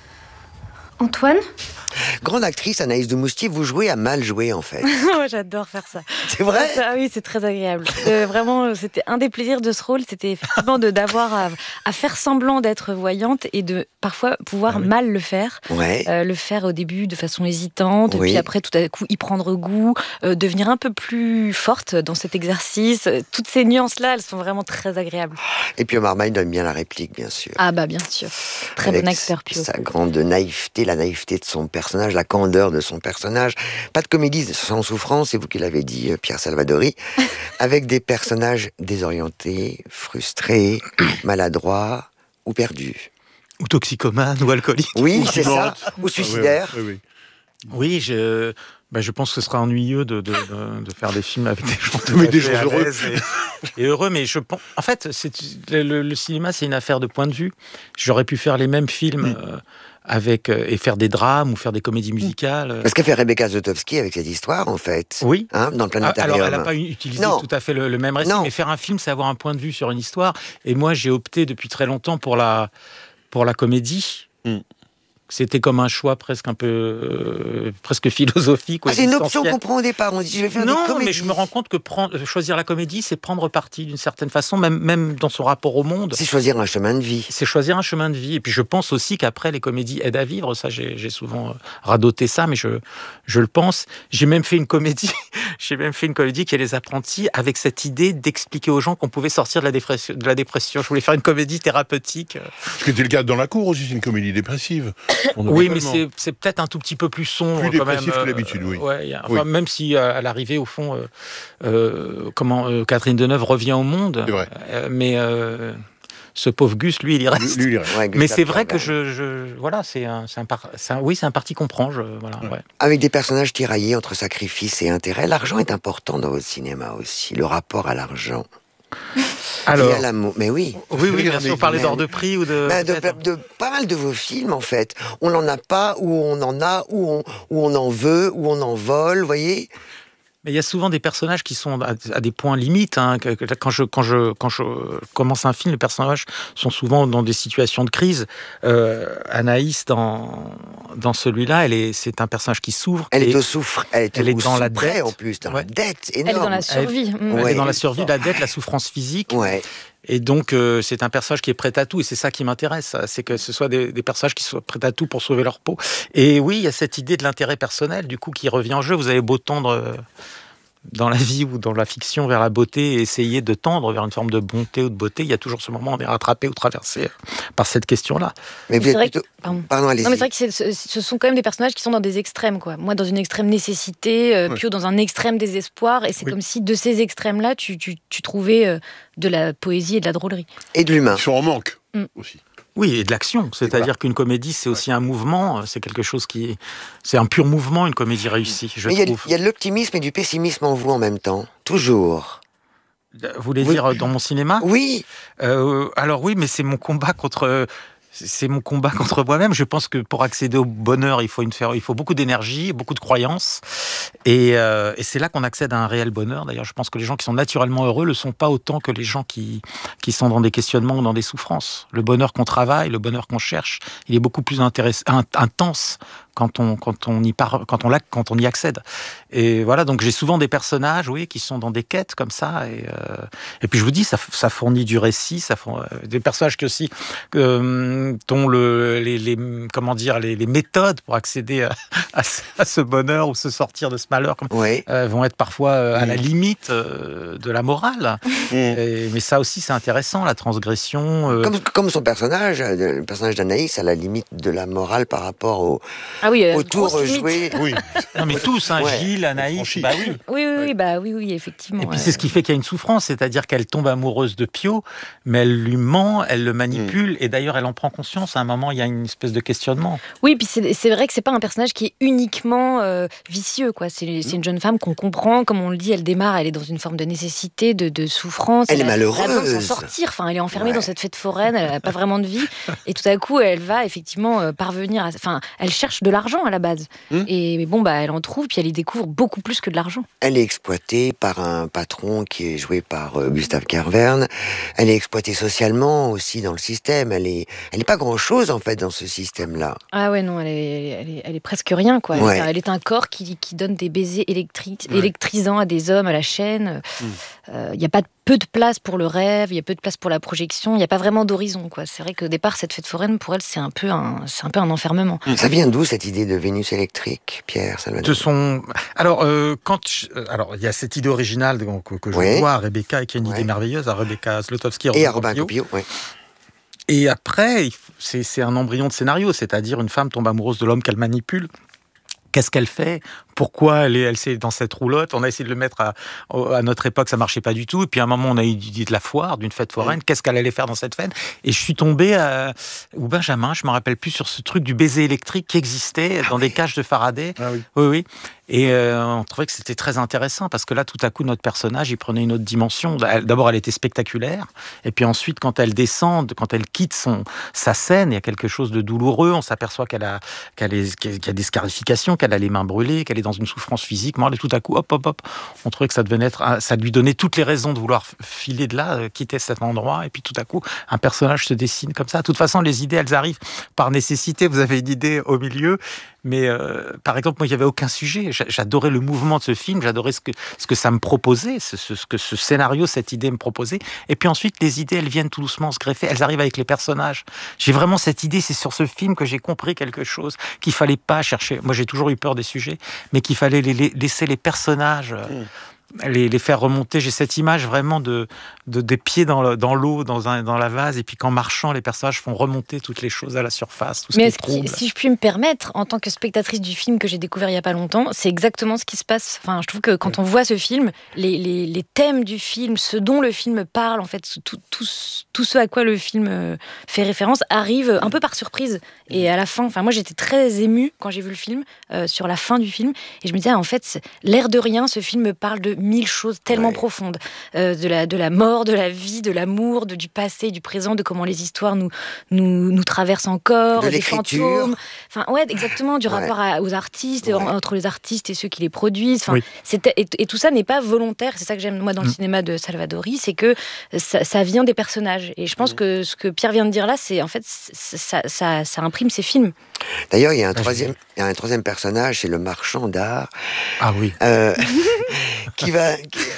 Antoine? Grande actrice, Anaïs de Moustier, vous jouez à mal jouer en fait. Moi j'adore faire ça. C'est vrai? Ah oui, c'est très agréable. Euh, vraiment, c'était un des plaisirs de ce rôle, c'était effectivement de d'avoir à, à faire semblant d'être voyante et de parfois pouvoir ah oui. mal le faire. Ouais. Euh, le faire au début de façon hésitante, oui. puis après tout à coup y prendre goût, euh, devenir un peu plus forte dans cet exercice. Toutes ces nuances-là, elles sont vraiment très agréables. Et Pio Marmaille donne bien la réplique, bien sûr. Ah bah bien sûr. Très Avec bon acteur, Pio. Sa grande naïveté, la naïveté de son personnage, la candeur de son personnage. Pas de comédie sans souffrance, c'est vous qui l'avez dit, Pierre Salvadori, avec des personnages désorientés, frustrés, maladroits ou perdus. Ou toxicomanes, ou alcooliques. Oui, c'est ça. Ou suicidaires. Oui, oui, oui. oui je... Ben, je pense que ce sera ennuyeux de, de, de, de faire des films avec des gens, mais des gens heureux. Et, et heureux, mais je pense... En fait, c'est, le, le cinéma, c'est une affaire de point de vue. J'aurais pu faire les mêmes films... Mm. Euh, avec euh, et faire des drames ou faire des comédies musicales. Parce qu'a fait Rebecca Zlotowski avec cette histoire, en fait. Oui. Hein, dans le Planétarium. Alors, elle n'a pas utilisé non. tout à fait le, le même récit, non. mais faire un film, c'est avoir un point de vue sur une histoire. Et moi, j'ai opté depuis très longtemps pour la, pour la comédie. Mm. C'était comme un choix presque un peu euh, presque philosophique. Ah, c'est une option qu'on prend au départ. On dit je vais faire non, des comédies. mais je me rends compte que prendre, choisir la comédie, c'est prendre parti d'une certaine façon, même même dans son rapport au monde. C'est choisir un chemin de vie. C'est choisir un chemin de vie. Et puis je pense aussi qu'après les comédies aident à vivre. Ça, j'ai, j'ai souvent radoté ça, mais je je le pense. J'ai même fait une comédie. j'ai même fait une comédie qui est Les Apprentis, avec cette idée d'expliquer aux gens qu'on pouvait sortir de la dépression. De la dépression. Je voulais faire une comédie thérapeutique. Ce qui était le cas dans La Cour aussi, c'est une comédie dépressive. Oui, mais c'est, c'est peut-être un tout petit peu plus sombre. Plus quand dépressif même. que d'habitude, oui. Ouais, y a, oui. Enfin, même si à l'arrivée, au fond, euh, euh, comment euh, Catherine Deneuve revient au monde. C'est vrai. Euh, mais euh, ce pauvre Gus, lui, il y reste. Lui, lui, il reste. Ouais, mais c'est vrai que je, je, voilà, c'est un, c'est un, par, c'est un, oui, c'est un parti qu'on prend. Je, voilà, ouais. Ouais. Avec des personnages tiraillés entre sacrifice et intérêt, l'argent est important dans votre cinéma aussi. Le rapport à l'argent. Alors, et à l'amour. Mais oui. Oui, oui, bien sûr, on parlait d'ordre de prix ou de... Ben de, de... de pas mal de vos films, en fait. On n'en a pas, ou on en a, ou on, ou on en veut, ou on en vole, vous voyez. Mais il y a souvent des personnages qui sont à, à des points limites. Hein. Quand, je, quand, je, quand je commence un film, les personnages sont souvent dans des situations de crise. Euh, Anaïs, dans, dans celui-là, elle est, c'est un personnage qui souffre. Elle est au souffre. Elle est, elle est dans la dette. dette. En plus, dans ouais. la dette énorme. Elle est dans la survie. Elle, elle ouais. est dans la survie, la dette, la souffrance physique. Ouais. Et donc, euh, c'est un personnage qui est prêt à tout, et c'est ça qui m'intéresse, c'est que ce soit des, des personnages qui soient prêts à tout pour sauver leur peau. Et oui, il y a cette idée de l'intérêt personnel, du coup, qui revient en jeu. Vous avez beau tendre... Euh, dans la vie ou dans la fiction vers la beauté et essayer de tendre vers une forme de bonté ou de beauté, il y a toujours ce moment où on est rattrapé ou traversé par cette question-là. Mais c'est vrai que, pardon. Pardon, allez-y. Non, mais c'est vrai que c'est, ce sont quand même des personnages qui sont dans des extrêmes, quoi. Moi, dans une extrême nécessité, euh, Ouais. Pio dans un extrême désespoir, et c'est Oui. comme si de ces extrêmes-là, tu, tu, tu trouvais euh, de la poésie et de la drôlerie. Et de l'humain. Ils sont en manque Mm. aussi. Oui, et de l'action. C'est-à-dire voilà. qu'une comédie, c'est aussi un mouvement. C'est quelque chose qui est... C'est un pur mouvement, une comédie réussie, je Mais il y a- trouve. il y, a de l'optimisme et du pessimisme en vous en même temps. Toujours. Vous voulez Oui. dire dans mon cinéma ? Oui. Euh, alors oui, mais c'est mon combat contre... C'est mon combat contre moi-même. Je pense que pour accéder au bonheur, il faut, une faire, il faut beaucoup d'énergie, beaucoup de croyances. Et, euh, et c'est là qu'on accède à un réel bonheur. D'ailleurs, je pense que les gens qui sont naturellement heureux ne le sont pas autant que les gens qui, qui sont dans des questionnements ou dans des souffrances. Le bonheur qu'on travaille, le bonheur qu'on cherche, il est beaucoup plus intéress- in- intense quand on, quand, on y par, quand, on l'a- quand on y accède. Et voilà, donc j'ai souvent des personnages oui, qui sont dans des quêtes comme ça. Et, euh, et puis je vous dis, ça, ça fournit du récit, ça fournit, euh, des personnages qui aussi... Euh, dont le, les, les, comment dire, les, les méthodes pour accéder à, à, ce, à ce bonheur ou se sortir de ce malheur comme, Oui. euh, vont être parfois euh, à Mm. la limite euh, de la morale. Mm. Et- mais ça aussi, c'est intéressant, la transgression. euh, Comme, comme son personnage, euh, le personnage d'Anaïs, à la limite de la morale par rapport au, Ah oui, euh, au tour grosse limite. joué. Oui. Non, mais tous, hein, Ouais. Gilles, Anaïs, Franchi. bah oui. Oui, oui, oui, bah oui, oui, effectivement. Et puis ouais. c'est ce qui fait qu'il y a une souffrance, c'est-à-dire qu'elle tombe amoureuse de Pio, mais elle lui ment, elle le manipule, et d'ailleurs elle en prend conscience. À un moment, il y a une espèce de questionnement. Oui, puis c'est, c'est vrai que c'est pas un personnage qui est uniquement euh, vicieux, quoi. C'est, c'est une jeune femme qu'on comprend, comme on le dit, elle démarre, elle est dans une forme de nécessité, de, de souffrance. Elle est a- malheureuse. Elle a besoin de s'en sortir. Enfin, elle est enfermée Ouais. dans cette fête foraine, elle n'a pas vraiment de vie. Et tout à coup, elle va effectivement euh, parvenir à. Enfin, elle cherche de l'argent à la base. Hum. Et mais bon, bah, elle en trouve, puis elle y découvre beaucoup plus que de l'argent. Elle est exploitée par un patron qui est joué par euh, Gustave Kervern. Elle est exploitée socialement aussi dans le système. Elle est, elle est pas grand-chose en fait dans ce système-là. Ah ouais, non, elle est, elle est, elle est presque rien, quoi. Elle, Ouais. est, un- elle est un corps qui, qui donne des baisers électriques, Ouais. électrisants à des hommes à la chaîne. Il n'y a pas de- peu de place pour le rêve, il y a peu de place pour la projection, il n'y a pas vraiment d'horizon, quoi. C'est vrai qu'au départ, cette fête foraine, pour elle, c'est un peu un, c'est un, peu un enfermement. Ça vient d'où cette idée de Vénus électrique, Pierre Salvador? De son... Alors, euh, quand je- alors, il y a cette idée originale donc, que, que je Ouais. vois à Rebecca, et qui est une Ouais. idée merveilleuse, à Rebecca Zlotowski Et à Robin Copio, ouais. Et après, il f- c'est, c'est un embryon de scénario, c'est-à-dire une femme tombe amoureuse de l'homme qu'elle manipule. Qu'est-ce qu'elle fait? Pourquoi elle est, elle est dans cette roulotte? On a essayé de le mettre à, à notre époque, ça marchait pas du tout. Et puis à un moment, on a eu l'idée de la foire, d'une fête foraine. Qu'est-ce qu'elle allait faire dans cette fête? Et je suis tombé à, ou Benjamin, je me rappelle plus, sur ce truc du baiser électrique qui existait dans des cages de Faraday. Ah oui. Oui, oui. Et euh, on trouvait que c'était très intéressant parce que là, tout à coup, notre personnage, il prenait une autre dimension. Elle- D'abord, elle était spectaculaire. Et puis ensuite, quand elle descend, quand elle quitte son, sa scène, il y a quelque chose de douloureux. On s'aperçoit qu'elle a, qu'elle est, qu'elle a des scarifications, qu'elle a les mains brûlées, qu'elle est dans une souffrance physique. Moi, tout à coup, hop, hop, hop, on trouvait que ça devenait être, ça lui donnait toutes les raisons de vouloir filer de là, euh, quitter cet endroit. Et puis tout à coup, un personnage se dessine comme ça. De toute façon, les idées, elles arrivent par nécessité. Vous avez une idée au milieu. Mais euh, par exemple, moi, il n'y avait aucun sujet. J'a- J'adorais le mouvement de ce film, j'adorais ce que, ce que ça me proposait, ce, ce, ce que ce scénario, cette idée me proposait. Et puis ensuite, les idées, elles viennent tout doucement se greffer, elles arrivent avec les personnages. J'ai vraiment cette idée, c'est sur ce film que j'ai compris quelque chose, qu'il fallait pas chercher. Moi, j'ai toujours eu peur des sujets, mais qu'il fallait les, les- laisser les personnages... euh, Les, les faire remonter. J'ai cette image vraiment de, de des pieds dans, le- dans l'eau, dans, un, dans la vase, et puis qu'en marchant, les personnages font remonter toutes les choses à la surface, tout ce Mais qui est-ce est trouble. qui- si je puis me permettre, en tant que spectatrice du film que j'ai découvert il n'y a pas longtemps, c'est exactement ce qui se passe. Enfin, je trouve que quand on voit ce film, les, les, les thèmes du film, ce dont le film parle, en fait, tout, tout, tout ce à quoi le film euh, fait référence, arrive un peu par surprise. Et à la fin, enfin, moi j'étais très émue quand j'ai vu le film, euh, sur la fin du film, et je me disais, ah, en fait, c'est- l'air de rien, ce film me parle de mille choses tellement Ouais. profondes, euh, de, la, de la mort, de la vie, de l'amour, de, du passé, du présent, de comment les histoires nous, nous, nous traversent encore, De des l'écriture. fantômes. Enfin, ouais, exactement, du Ouais. rapport à- aux artistes, Ouais. entre les artistes et ceux qui les produisent. Enfin, Oui. c'était- et, et tout ça n'est pas volontaire. C'est ça que j'aime, moi, dans le Mm. cinéma de Salvadori, c'est que ça, ça vient des personnages. Et je pense que ce que Pierre vient de dire là, c'est en fait, c'est- ça, ça, ça imprime ses films. D'ailleurs, il y a un Ah, je- troisième, il y a un troisième personnage, c'est le marchand d'art, Ah oui. euh, qui va, qui-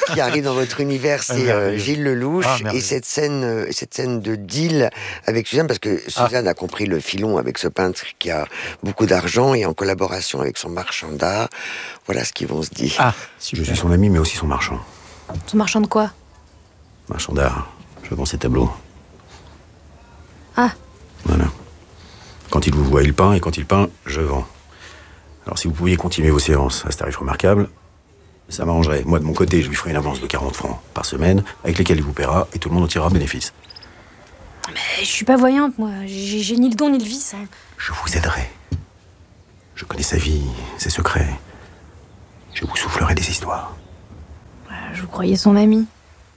qui arrive dans votre univers, c'est euh, Gilles Lelouch, ah, et cette scène, euh, cette scène de deal avec Suzanne, parce que Suzanne ah. a compris le filon avec ce peintre qui a beaucoup d'argent et en collaboration avec son marchand d'art. Voilà ce qu'ils vont se dire. Ah, je suis son ami, mais aussi son marchand. Son marchand de quoi? Marchand d'art. Je vends ses tableaux. Ah. Voilà. Quand il vous voit, il peint, et quand il peint, je vends. Alors si vous pouviez continuer vos séances à ce tarif remarquable, ça m'arrangerait. Moi, de mon côté, je lui ferai une avance de quarante francs par semaine, avec lesquels il vous paiera, et tout le monde en tirera bénéfice. Mais je suis pas voyante, moi. J'ai, j'ai ni le don ni le vice. Hein. Je vous aiderai. Je connais sa vie, ses secrets. Je vous soufflerai des histoires. Je vous croyais son ami.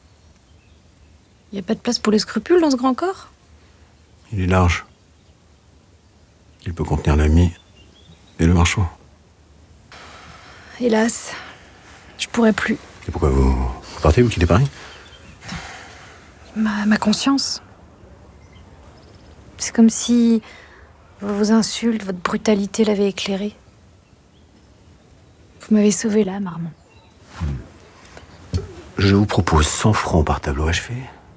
Il n'y a pas de place pour les scrupules dans ce grand corps? Il est large. Il peut contenir l'ami et le marchand. Hélas, je pourrais plus. Et pourquoi vous, vous partez, vous quittez Paris? Ma, ma conscience. C'est comme si vos insultes, votre brutalité l'avaient éclairé. Vous m'avez sauvé l'âme, Armand. Je vous propose cent francs par tableau achevé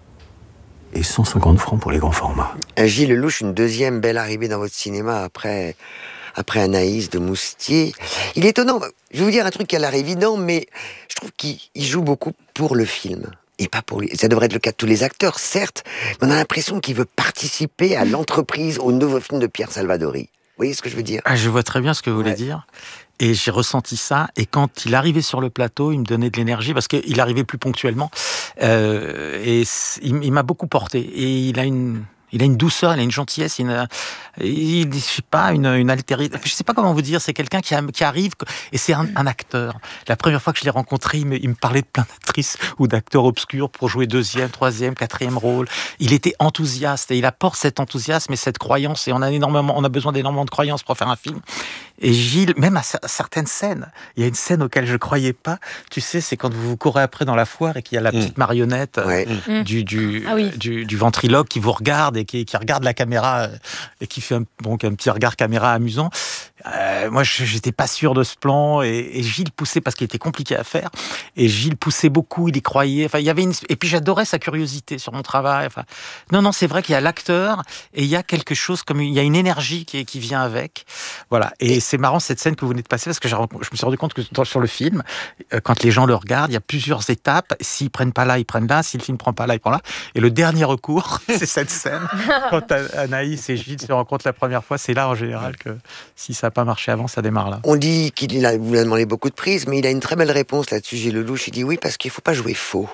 et cent cinquante francs pour les grands formats. Gilles Lelouch, une deuxième belle arrivée dans votre cinéma après, après Anaïs de Moustier. Il est étonnant, je vais vous dire un truc qui a l'air évident, mais je trouve qu'il joue beaucoup pour le film. Et pas pour lui. Ça devrait être le cas de tous les acteurs, certes, mais on a l'impression qu'il veut participer à l'entreprise, au nouveau film de Pierre Salvadori. Vous voyez ce que je veux dire? Ah, je vois très bien ce que vous voulez ouais. dire. Et j'ai ressenti ça. Et quand il arrivait sur le plateau, il me donnait de l'énergie parce qu'il arrivait plus ponctuellement. Euh, et il, il m'a beaucoup porté. Et il a une, il a une douceur, il a une gentillesse, une, il, je sais pas, une, une altérité. Je sais pas comment vous dire. C'est quelqu'un qui, a, qui arrive et c'est un, un acteur. La première fois que je l'ai rencontré, il me, il me parlait de plein d'actrices ou d'acteurs obscurs pour jouer deuxième, troisième, quatrième rôle. Il était enthousiaste et il apporte cet enthousiasme et cette croyance. Et on a énormément, on a besoin d'énormément de croyances pour faire un film. Et Gilles, même à certaines scènes, il y a une scène auquel je ne croyais pas, tu sais, c'est quand vous vous courez après dans la foire et qu'il y a la petite marionnette ouais. euh, du, du, ah oui. du, du ventriloque qui vous regarde et qui, qui regarde la caméra euh, et qui fait un, donc un petit regard caméra amusant. Euh, moi, je n'étais pas sûr de ce plan et, et Gilles poussait parce qu'il était compliqué à faire. Et Gilles poussait beaucoup, il y croyait. Enfin, il y avait une... Et puis j'adorais sa curiosité sur mon travail. Enfin, non, non, c'est vrai qu'il y a l'acteur et il y a quelque chose comme il y a une énergie qui, qui vient avec. Voilà. Et c'est marrant cette scène que vous venez de passer parce que je me suis rendu compte que sur le film, quand les gens le regardent, il y a plusieurs étapes. S'ils prennent pas là, ils prennent là. Si le film prend pas là, ils prennent là. Et le dernier recours, c'est cette scène. Quand Anaïs et Gilles se rencontrent la première fois, c'est là en général que si ça pas marché avant, ça démarre là. On dit qu'il a, vous a demandé beaucoup de prises, mais il a une très belle réponse là-dessus, Gilles Lelouch. Il dit oui, parce qu'il ne faut pas jouer faux.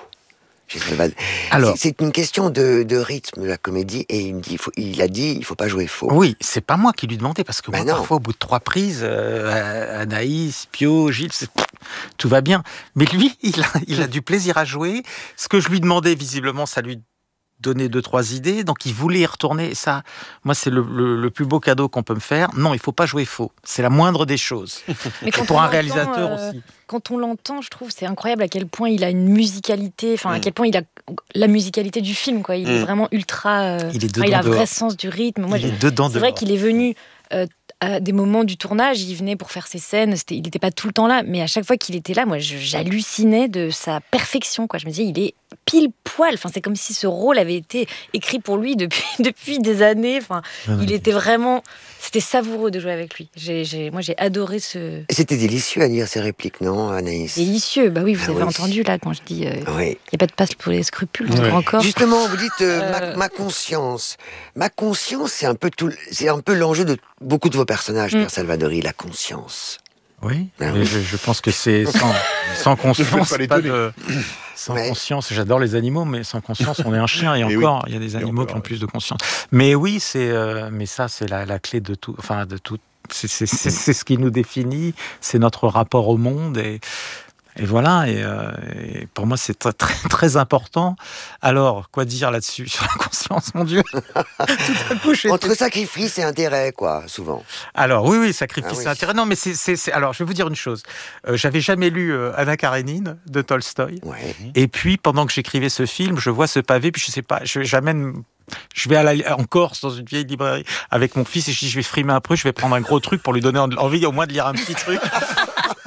Alors, c'est, c'est une question de, de rythme de la comédie, et il, me dit, il, faut, il a dit il ne faut pas jouer faux. Oui, c'est pas moi qui lui demandais, parce que ben moi, non. parfois, au bout de trois prises, euh, Anaïs, Pio, Gilles, c'est, tout va bien. Mais lui, il a, il a du plaisir à jouer. Ce que je lui demandais, visiblement, ça lui donner deux, trois idées, donc il voulait y retourner, et ça, moi, c'est le, le, le plus beau cadeau qu'on peut me faire. Non, il ne faut pas jouer faux, c'est la moindre des choses. Mais quand pour un l'entend, réalisateur euh, aussi. Quand on l'entend, je trouve, c'est incroyable à quel point il a une musicalité, enfin, mmh. à quel point il a la musicalité du film, quoi. Il mmh. est vraiment ultra... Euh, il est dedans, enfin, il a un vrai dehors. sens du rythme. Moi, il est dedans, c'est dehors. vrai qu'il est venu... Euh, à des moments du tournage, il venait pour faire ses scènes, c'était, il n'était pas tout le temps là, mais à chaque fois qu'il était là, moi, je, j'hallucinais de sa perfection, quoi. Je me disais, il est pile poil. Enfin, c'est comme si ce rôle avait été écrit pour lui depuis, depuis des années. Enfin, non, il était vraiment... C'était savoureux de jouer avec lui. J'ai, j'ai, moi, j'ai adoré ce... C'était délicieux à dire ces répliques, non, Anaïs? Délicieux, bah oui, vous ah avez oui. entendu, là, quand je dis... Il euh, oui. n'y a pas de place pour les scrupules, oui. encore. Justement, vous dites euh, euh... Ma, ma conscience. Ma conscience, c'est un peu, tout, c'est un peu l'enjeu de beaucoup de vos personnages, mm. Pierre Salvadori, la conscience. Oui, ah oui. Je, je pense que c'est sans, sans conscience, pas, pas de... Sans mais... conscience, j'adore les animaux, mais sans conscience, on est un chien, et, et encore, il oui. y a des animaux qui ont plus de conscience. Mais oui, c'est, euh, mais ça, c'est la, la clé de tout, enfin, de tout. C'est, c'est, c'est, c'est ce qui nous définit, c'est notre rapport au monde, et, et voilà, et, euh, et pour moi, c'est très, très, très important. Alors, quoi dire là-dessus, sur la conscience, mon Dieu? Tout à coup, je Entre sacrifice et intérêt, quoi, souvent. Alors, oui, oui, sacrifice ah, et oui. intérêt. Non, mais c'est, c'est, c'est... Alors, je vais vous dire une chose. Euh, j'avais jamais lu euh, Anna Karénine de Tolstoï. Ouais. Et puis, pendant que j'écrivais ce film, je vois ce pavé, puis je sais pas, je, j'amène... Je vais à la, en Corse, dans une vieille librairie, avec mon fils, et je dis, je vais frimer un peu, je vais prendre un gros truc pour lui donner envie au moins de lire un petit truc.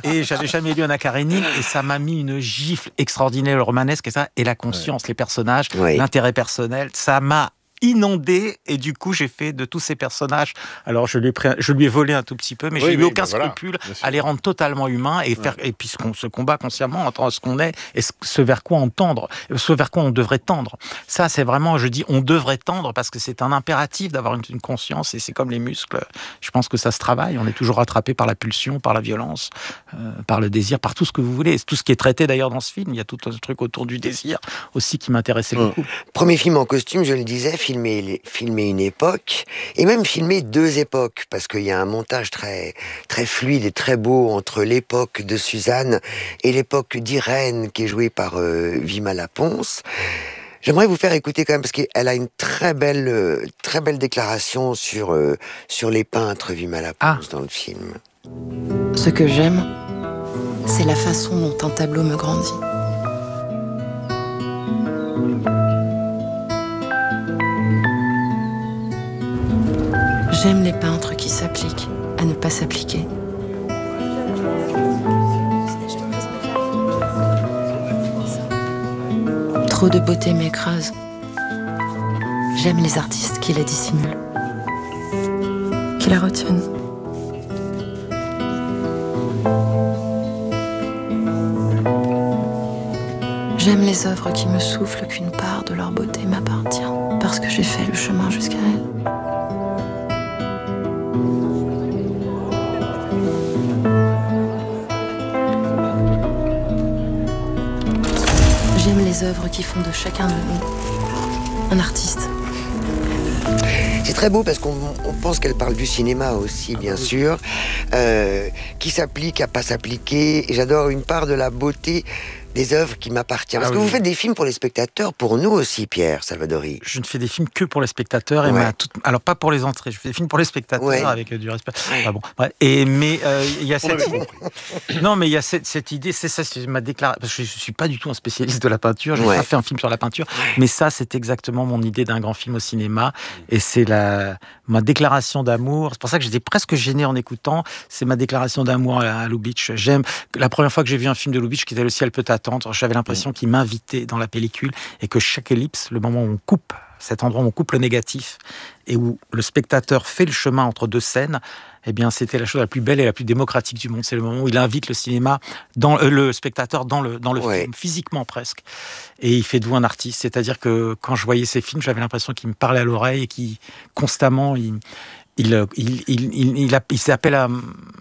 Et j'avais jamais lu Anna Karénine et ça m'a mis une gifle extraordinaire, le romanesque et ça, et la conscience, ouais. les personnages, ouais. l'intérêt personnel, ça m'a inondé et du coup j'ai fait de tous ces personnages, alors je lui ai, pris, je lui ai volé un tout petit peu mais oui, j'ai eu oui, aucun ben scrupule voilà, à les rendre totalement humains et faire ouais. et puis qu'on se combat consciemment entre ce qu'on est et ce vers quoi on tendre, ce vers quoi on devrait tendre. Ça c'est vraiment, je dis on devrait tendre parce que c'est un impératif d'avoir une, une conscience et c'est comme les muscles, je pense que ça se travaille, on est toujours attrapé par la pulsion, par la violence, euh, par le désir, par tout ce que vous voulez, tout ce qui est traité d'ailleurs dans ce film, il y a tout un truc autour du désir aussi qui m'intéressait mmh. beaucoup. Premier film en costume, je le disais, Filmer, filmer une époque, et même filmer deux époques, parce qu'il y a un montage très, très fluide et très beau entre l'époque de Suzanne et l'époque d'Irène, qui est jouée par euh, Vima Laponce. J'aimerais vous faire écouter quand même, parce qu'elle a une très belle, euh, très belle déclaration sur, euh, sur les peintres Vima Laponce ah. dans le film. Ce que j'aime, c'est la façon dont un tableau me grandit. J'aime les peintres qui s'appliquent à ne pas s'appliquer. Trop de beauté m'écrase. J'aime les artistes qui la dissimulent, qui la retiennent. J'aime les œuvres qui me soufflent qu'une part de leur beauté m'appartient, parce que j'ai fait le chemin jusqu'à elles. J'aime les œuvres qui font de chacun de nous un artiste. C'est très beau parce qu'on on pense qu'elle parle du cinéma aussi, bien sûr, euh, qui s'applique à pas s'appliquer. Et j'adore une part de la beauté des œuvres qui m'appartiennent. Parce ah oui. que vous faites des films pour les spectateurs, pour nous aussi, Pierre Salvadori. Je ne fais des films que pour les spectateurs. Et ouais. ma toute... Alors, pas pour les entrées, je fais des films pour les spectateurs ouais. avec euh, du respect. Ouais. Ah bon. ouais. Et, mais il euh, y a cette... non, mais il y a cette, cette idée, c'est ça, c'est ma déclaration. Parce que je ne suis pas du tout un spécialiste de la peinture, je n'ai ouais. pas fait un film sur la peinture, mais ça, c'est exactement mon idée d'un grand film au cinéma. Et c'est la... ma déclaration d'amour. C'est pour ça que j'étais presque gêné en écoutant. C'est ma déclaration d'amour à Lubitsch. J'aime... La première fois que j'ai vu un film de Lubitsch qui était Le ciel peut attendre, j'avais l'impression mmh. qu'il m'invitait dans la pellicule et que chaque ellipse, le moment où on coupe, cet endroit où on coupe le négatif et où le spectateur fait le chemin entre deux scènes, eh bien, c'était la chose la plus belle et la plus démocratique du monde. C'est le moment où il invite le cinéma, dans, euh, le spectateur dans le, dans le ouais. film, physiquement presque. Et il fait de vous un artiste. C'est-à-dire que quand je voyais ces films, j'avais l'impression qu'il me parlait à l'oreille et qu'il, constamment, il, il, il, il, il, il, il, il s'appelle à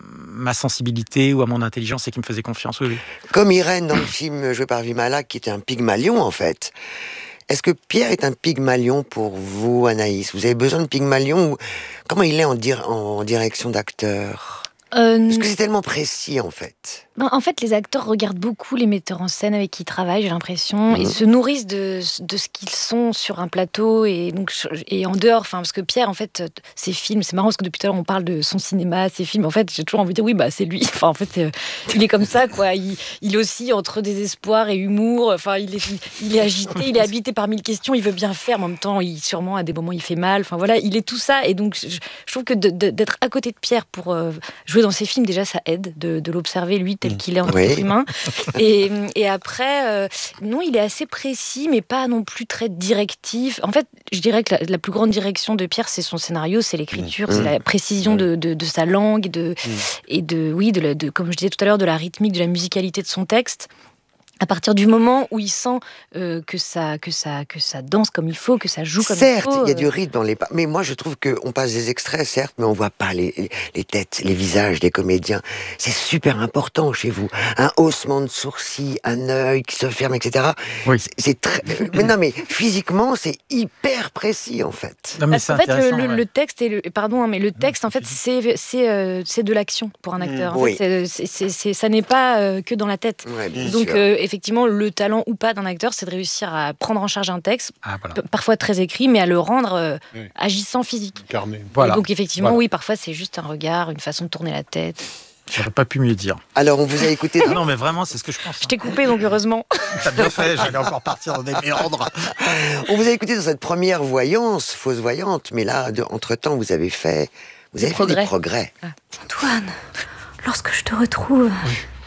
ma sensibilité ou à mon intelligence et qui me faisait confiance. Oui, oui. Comme Irène dans le film joué par Vimala, qui était un Pygmalion, en fait. Est-ce que Pierre est un Pygmalion pour vous, Anaïs? Vous avez besoin de Pygmalion ou... Comment il est en, dir... en direction d'acteur? euh... Parce que c'est tellement précis, en fait. Ben, en fait, les acteurs regardent beaucoup les metteurs en scène avec qui ils travaillent, j'ai l'impression, mmh. et se nourrissent de, de ce qu'ils sont sur un plateau et, donc, et en dehors. Enfin, parce que Pierre, en fait, ses films, c'est marrant parce que depuis tout à l'heure, on parle de son cinéma, ses films. En fait, j'ai toujours envie de dire, oui, bah, c'est lui. Enfin, en fait, euh, il est comme ça, quoi. Il, il oscille entre désespoir et humour. Enfin, il est, il est agité, il est habité par mille questions. Il veut bien faire, mais en même temps, il, sûrement, à des moments, il fait mal. Enfin, voilà, il est tout ça. Et donc, je, je trouve que de, de, d'être à côté de Pierre pour euh, jouer dans ses films, déjà, ça aide de, de l'observer, lui, tel qu'il est en tant oui. qu'humain. Et, et après, euh, non, il est assez précis, mais pas non plus très directif. En fait, je dirais que la, la plus grande direction de Pierre, c'est son scénario, c'est l'écriture, mmh. c'est la précision de, de, de sa langue, de, mmh. et de, oui, de, la, de, comme je disais tout à l'heure, de la rythmique, de la musicalité de son texte. À partir du moment où il sent euh, que, ça, que, ça, que ça danse comme il faut, que ça joue comme certes, il faut... Certes, il y a du rythme dans les pas. Mais moi, je trouve qu'on passe des extraits, certes, mais on voit pas les, les têtes, les visages des comédiens. C'est super important chez vous. Un haussement de sourcils, un œil qui se ferme, et cetera. Oui. C'est, c'est très... mais non, mais physiquement, c'est hyper précis, en fait. Non, mais c'est en fait, le, le, ouais. le texte, est le, pardon, hein, mais le texte, en fait, c'est, c'est, euh, c'est de l'action pour un acteur. En oui. fait, c'est, c'est, c'est, ça n'est pas euh, que dans la tête. Ouais, donc, euh, effectivement, le talent ou pas d'un acteur, c'est de réussir à prendre en charge un texte, ah, voilà. p- parfois très écrit, mais à le rendre euh, oui. agissant physique. Carné. Voilà. Et donc effectivement, voilà. oui, parfois c'est juste un regard, une façon de tourner la tête. J'aurais pas pu mieux dire. Alors, on vous a écouté... Non, mais vraiment, c'est ce que je pense. Je t'ai coupé, donc heureusement. T'as bien fait, j'allais encore partir dans des méandres. On vous a écouté dans cette première voyance, fausse voyante, mais là, de, entre-temps, vous avez fait... Vous avez des fait progrès. des progrès. Ah. Antoine, lorsque je te retrouve, oui.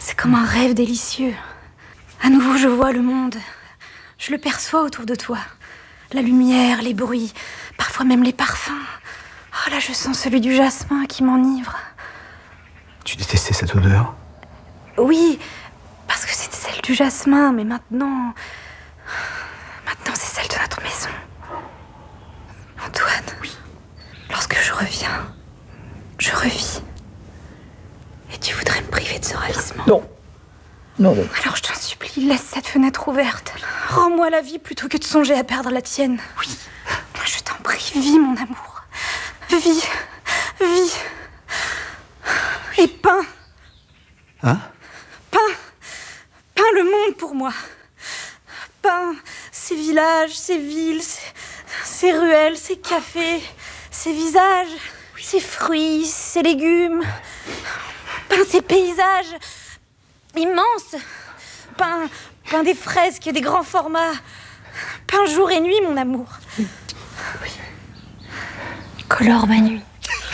C'est comme un rêve délicieux. À nouveau, je vois le monde. Je le perçois autour de toi. La lumière, les bruits, parfois même les parfums. Oh là, je sens celui du jasmin qui m'enivre. Tu détestais cette odeur? Oui, parce que c'était celle du jasmin, mais maintenant... Maintenant, c'est celle de notre maison. Antoine, oui. Lorsque je reviens, je revis. Et tu voudrais me priver de ce ravissement? Non. Non, non. Alors je t'en supplie, laisse cette fenêtre ouverte. Rends-moi la vie plutôt que de songer à perdre la tienne. Oui. Je t'en prie, vis mon amour. Vis, vis. Et peins. Hein? Peins. Peins le monde pour moi. Peins ces villages, ces villes, ces, ces ruelles, ces cafés, ces visages, ces fruits, ces légumes. Peins ces paysages immenses. Peins, peins des fresques, des grands formats. Peins jour et nuit, mon amour. Oui. Colore ma nuit.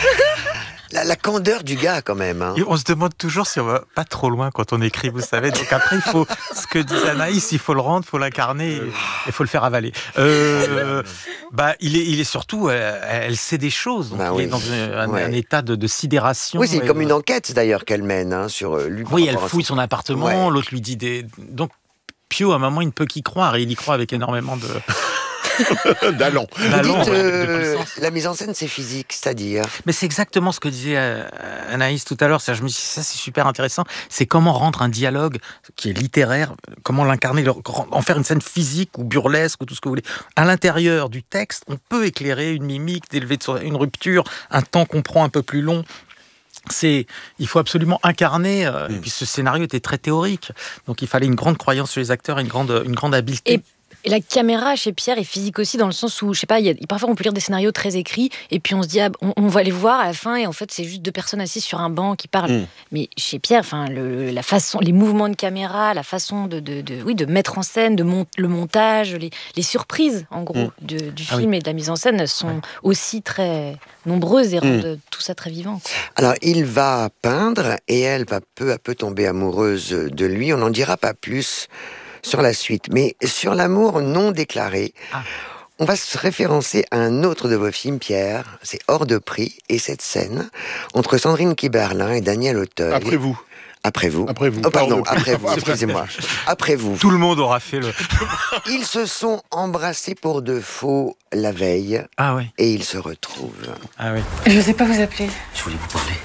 La, la candeur du gars, quand même. Hein. Et on se demande toujours si on va pas trop loin quand on écrit, vous savez. Donc après, il faut, ce que dit Anaïs, il faut le rendre, il faut l'incarner, et il faut le faire avaler. Euh, bah, il est, il est surtout, elle, elle sait des choses. Donc bah, il oui. est dans un, ouais. un état de, de sidération. Oui, c'est et, comme une enquête d'ailleurs qu'elle mène hein, sur lui. Oui, elle fouille son appartement, ouais. L'autre lui dit des. Donc Pio, à un moment, il ne peut qu'y croire, et il y croit avec énormément de. D'allons. Vous dites, euh, la mise en scène, c'est physique, c'est-à-dire... Mais c'est exactement ce que disait euh, Anaïs tout à l'heure. Je me dis, ça, c'est super intéressant. C'est comment rendre un dialogue qui est littéraire, comment l'incarner, en faire une scène physique ou burlesque ou tout ce que vous voulez. À l'intérieur du texte, on peut éclairer une mimique, d'élever une rupture, un temps qu'on prend un peu plus long. C'est, il faut absolument incarner. Euh, mmh. Et puis ce scénario était très théorique, donc il fallait une grande croyance chez les acteurs, une grande, une grande habileté. Et... Et la caméra chez Pierre est physique aussi, dans le sens où, je sais pas, il y a, parfois on peut lire des scénarios très écrits, et puis on se dit, ah, on, on va les voir à la fin, et en fait c'est juste deux personnes assises sur un banc qui parlent. Mm. Mais chez Pierre, enfin, le, la façon, les mouvements de caméra, la façon de, de, de, oui, de mettre en scène, de mont, le montage, les, les surprises, en gros, mm. de, du ah film oui. et de la mise en scène sont ouais. aussi très nombreuses et rendent mm. tout ça très vivant. Quoi. Alors, il va peindre, et elle va peu à peu tomber amoureuse de lui. On n'en dira pas plus sur la suite, mais sur l'amour non déclaré, ah. on va se référencer à un autre de vos films, Pierre, c'est Hors de prix, et cette scène entre Sandrine Kiberlin et Daniel Auteuil. Après vous. Après vous. Après vous. Oh, pardon, après vous, excusez-moi. Après vous. Tout le monde aura fait le... Ils se sont embrassés pour de faux la veille, ah oui. et ils se retrouvent. Ah oui. Je ne sais pas vous appeler. Je voulais vous parler.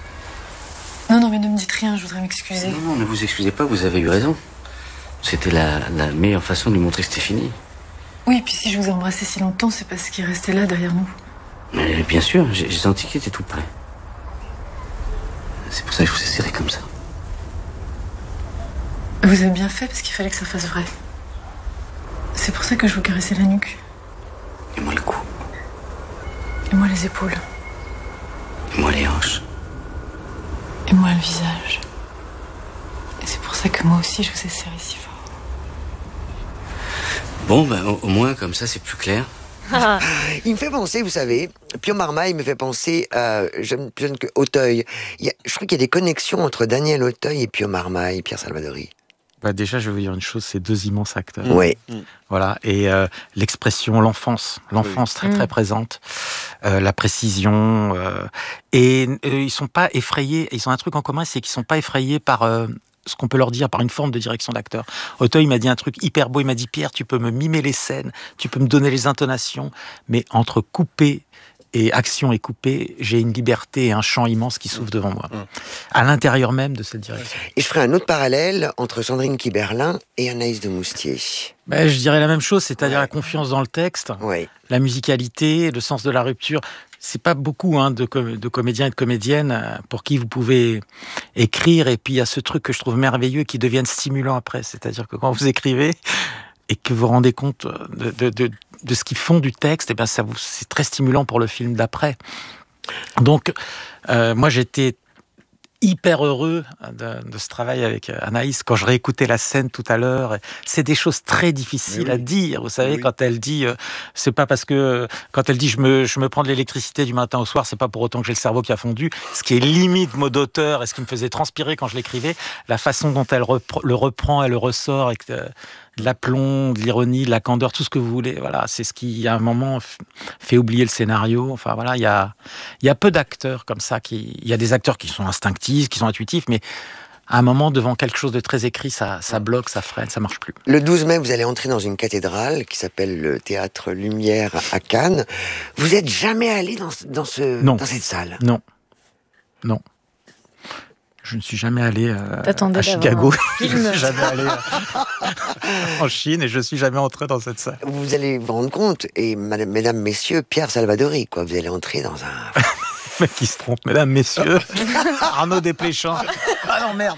Non, non, mais ne me dites rien, je voudrais m'excuser. Non, non, ne vous excusez pas, vous avez eu raison. C'était la, la meilleure façon de lui montrer que c'était fini. Oui, et puis si je vous ai embrassé si longtemps, c'est parce qu'il restait là, derrière nous. Mais bien sûr, j'ai, j'ai senti qu'il était tout près. C'est pour ça que je vous ai serré comme ça. Vous avez bien fait, parce qu'il fallait que ça fasse vrai. C'est pour ça que je vous caressais la nuque. Et moi le cou. Et moi les épaules. Et moi les hanches. Et moi le visage. Et c'est pour ça que moi aussi je vous ai serré si fort. Bon, ben au, au moins comme ça c'est plus clair. Il me fait penser, vous savez, Pio Marmaille me fait penser à jeune, jeune que Auteuil. Il y a, je crois qu'il y a des connexions entre Daniel Auteuil et Pio Marmaille, Pierre Salvadori. Bah déjà, je vais vous dire une chose, c'est deux immenses acteurs. Oui. Voilà, et euh, l'expression, l'enfance, l'enfance oui. très très mmh. présente, euh, la précision, euh, et euh, ils sont pas effrayés. Ils ont un truc en commun, c'est qu'ils sont pas effrayés par euh, ce qu'on peut leur dire, par une forme de direction d'acteur. Auteuil m'a dit un truc hyper beau. Il m'a dit, Pierre, tu peux me mimer les scènes, tu peux me donner les intonations, mais entre couper et action et coupé, j'ai une liberté et un champ immense qui s'ouvre devant moi, mmh. à l'intérieur même de cette direction. Et je ferai un autre parallèle entre Sandrine Kiberlin et Anaïs de Moustier. Ben, je dirais la même chose, c'est-à-dire ouais. la confiance dans le texte, ouais. la musicalité, le sens de la rupture. C'est pas beaucoup hein, de, com- de comédiens et de comédiennes pour qui vous pouvez écrire, et puis il y a ce truc que je trouve merveilleux qui devienne stimulant après, c'est-à-dire que quand vous écrivez et que vous vous rendez compte de, de, de, de ce qu'ils font du texte, et ben ça vous, c'est très stimulant pour le film d'après. Donc, euh, moi j'étais hyper heureux de, de ce travail avec Anaïs. Quand je réécoutais la scène tout à l'heure, c'est des choses très difficiles oui. à dire. Vous savez, oui. quand elle dit, euh, c'est pas parce que quand elle dit je me je me prends de l'électricité du matin au soir, c'est pas pour autant que j'ai le cerveau qui a fondu. Ce qui est limite mot d'auteur et ce qui me faisait transpirer quand je l'écrivais, la façon dont elle repre- le reprend, elle le ressort avec euh, de l'aplomb, de l'ironie, de la candeur, tout ce que vous voulez. Voilà, c'est ce qui à un moment f- fait oublier le scénario. Enfin voilà, il y a il y a peu d'acteurs comme ça qui, il y a des acteurs qui sont instinctifs, qui sont intuitifs, mais à un moment, devant quelque chose de très écrit, ça, ça bloque, ça freine, ça marche plus. Le douze mai, vous allez entrer dans une cathédrale qui s'appelle le Théâtre Lumière à Cannes. Vous n'êtes jamais allé dans, dans, ce, non. dans cette salle? Non. Non. Je ne suis jamais allé euh, à Chicago. Je ne suis jamais allé euh, en Chine et je ne suis jamais entré dans cette salle. Vous allez vous rendre compte, et madame, mesdames, messieurs, Pierre Salvadori, quoi. Vous allez entrer dans un... mec qui se trompe, mesdames, messieurs. Arnaud Desplechin. Ah non, merde.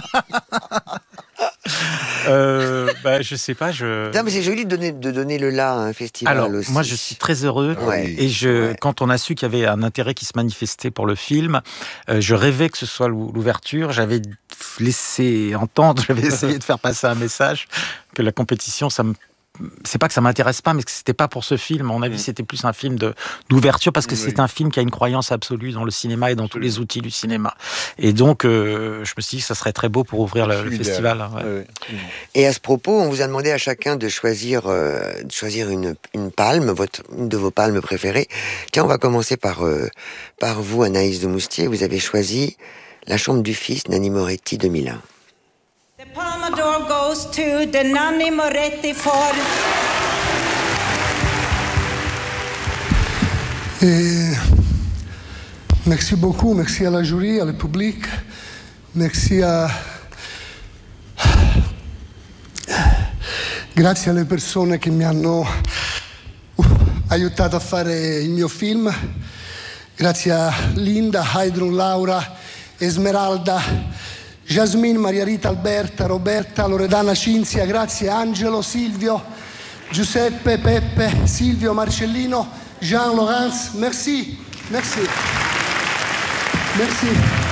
euh, bah, je sais pas, je... Non, mais c'est joli de donner, de donner le là à un festival. Alors, aussi. moi, je suis très heureux. Ouais. Et je, ouais. quand on a su qu'il y avait un intérêt qui se manifestait pour le film, euh, je rêvais que ce soit l'ouverture. J'avais laissé entendre, j'avais essayé de faire passer un message que la compétition, ça me... C'est pas que ça m'intéresse pas, mais que c'était pas pour ce film. À mon avis, mmh. c'était plus un film de, d'ouverture parce que oui. c'est un film qui a une croyance absolue dans le cinéma et dans tous les outils du cinéma. Et donc, euh, je me suis dit que ça serait très beau pour ouvrir le, le festival. Ouais. Ouais. Et à ce propos, on vous a demandé à chacun de choisir, euh, de choisir une, une palme, votre, une de vos palmes préférées. Tiens, on va commencer par, euh, par vous, Anaïs de Moustier. Vous avez choisi La chambre du fils, Nanni Moretti, deux mille un. The Palme d'Or goes to the Nanni Moretti for... Et merci beaucoup, merci à la jury, al public, merci a... Grazie alle persone che mi hanno aiutato a fare il mio film. Grazie a Linda, Heidrun, Laura, Esmeralda, Jasmine, Maria Rita, Alberta, Roberta, Loredana, Cinzia, grazie Angelo, Silvio, Giuseppe, Peppe, Silvio, Marcellino, Jean, Laurence, merci, merci, merci.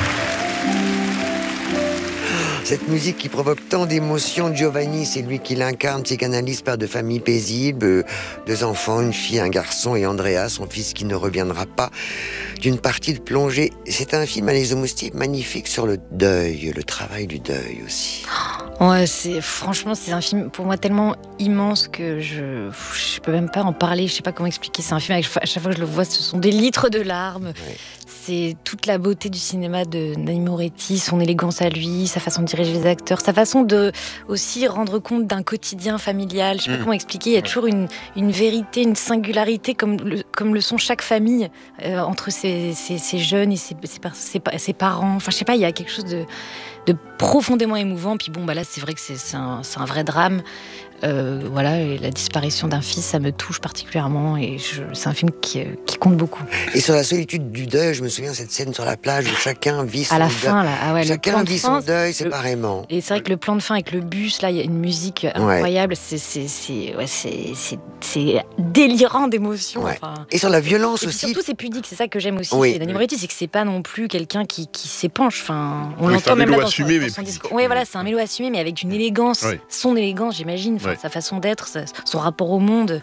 Cette musique qui provoque tant d'émotions, Giovanni, c'est lui qui l'incarne, psychanalyste, père de famille paisible, deux enfants, une fille, un garçon, et Andrea, son fils qui ne reviendra pas d'une partie de plongée. C'est un film, Anaïs de Moustier, magnifique sur le deuil, le travail du deuil aussi. Ouais, c'est, franchement, c'est un film pour moi tellement immense que je je peux même pas en parler, je sais pas comment expliquer. C'est un film, avec, à chaque fois que je le vois, ce sont des litres de larmes. Ouais. C'est toute la beauté du cinéma de Nanni Moretti, son élégance à lui, sa façon de diriger les acteurs, sa façon de aussi rendre compte d'un quotidien familial. Je sais pas mmh. comment expliquer. Il y a toujours une, une vérité, une singularité, comme le, comme le sont chaque famille euh, entre ses, ses, ses jeunes et ses, ses, ses, ses parents. Enfin, je sais pas, il y a quelque chose de, de profondément émouvant. Puis bon, bah là, c'est vrai que c'est, c'est, un, c'est un vrai drame. Euh, voilà, et la disparition d'un fils, ça me touche particulièrement et je, c'est un film qui, qui compte beaucoup. Et sur la solitude du deuil, je me souviens de cette scène sur la plage où chacun vit son à la deuil. Fin, là, ah ouais, chacun vit fin, son deuil le, séparément. Et c'est vrai que le plan de fin avec le bus, là, il y a une musique incroyable. Ouais. C'est, c'est, c'est, ouais, c'est, c'est, c'est délirant d'émotion. Ouais. Enfin. Et sur la violence et aussi. Surtout, c'est pudique. C'est ça que j'aime aussi. Oui. C'est Nanni Moretti, c'est que c'est pas non plus quelqu'un qui, qui s'épanche. Enfin, on oui, l'entend même là dans assumé, son, dans son discours. Oui, voilà, c'est un mélo assumé, mais avec une élégance, oui. son élégance, j'imagine, enfin, oui. sa façon d'être. Son rapport au monde.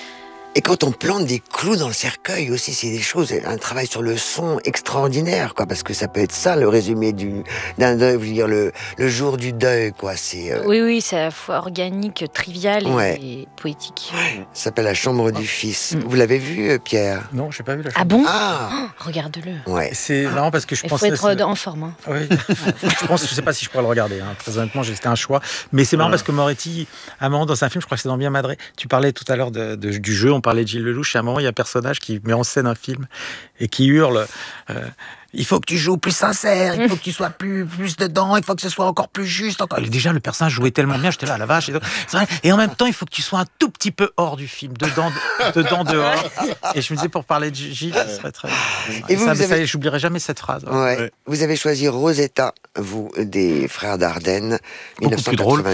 Et quand on plante des clous dans le cercueil aussi, c'est des choses, un travail sur le son extraordinaire, quoi, parce que ça peut être ça le résumé du, d'un deuil, je veux dire le, le jour du deuil, quoi. C'est, euh... Oui, oui, c'est à la fois organique, trivial et, ouais. et poétique. Ouais. Ça s'appelle La chambre oh. du fils. Mmh. Vous l'avez vu, Pierre? Non, j'ai pas vu La chambre. Ah bon? Ah oh, regarde-le. Ouais. C'est marrant parce que je pense. Il faut être en forme. Hein. Oui. je pense, je sais pas si je pourrais le regarder. Hein. Très honnêtement, c'était un choix. Mais c'est marrant ouais. parce que Moretti, à un moment dans un film, je crois que c'est dans Bien Madré. Tu parlais tout à l'heure de, de, du jeu. On parlait de Gilles Lelouch. À un moment, il y a un personnage qui met en scène un film et qui hurle euh, il faut que tu joues plus sincère, il faut que tu sois plus, plus dedans, il faut que ce soit encore plus juste. Encore. Et déjà, le personnage jouait tellement bien, j'étais là, la vache. Et, c'est vrai. Et en même temps, il faut que tu sois un tout petit peu hors du film, dedans, dedans dehors. Et je me disais, pour parler de Gilles, ce serait très. Et, et vous, ça, vous avez... ça, j'oublierai jamais cette phrase. Ouais. Ouais. Vous avez choisi Rosetta, vous, des Frères Dardenne, beaucoup plus drôle.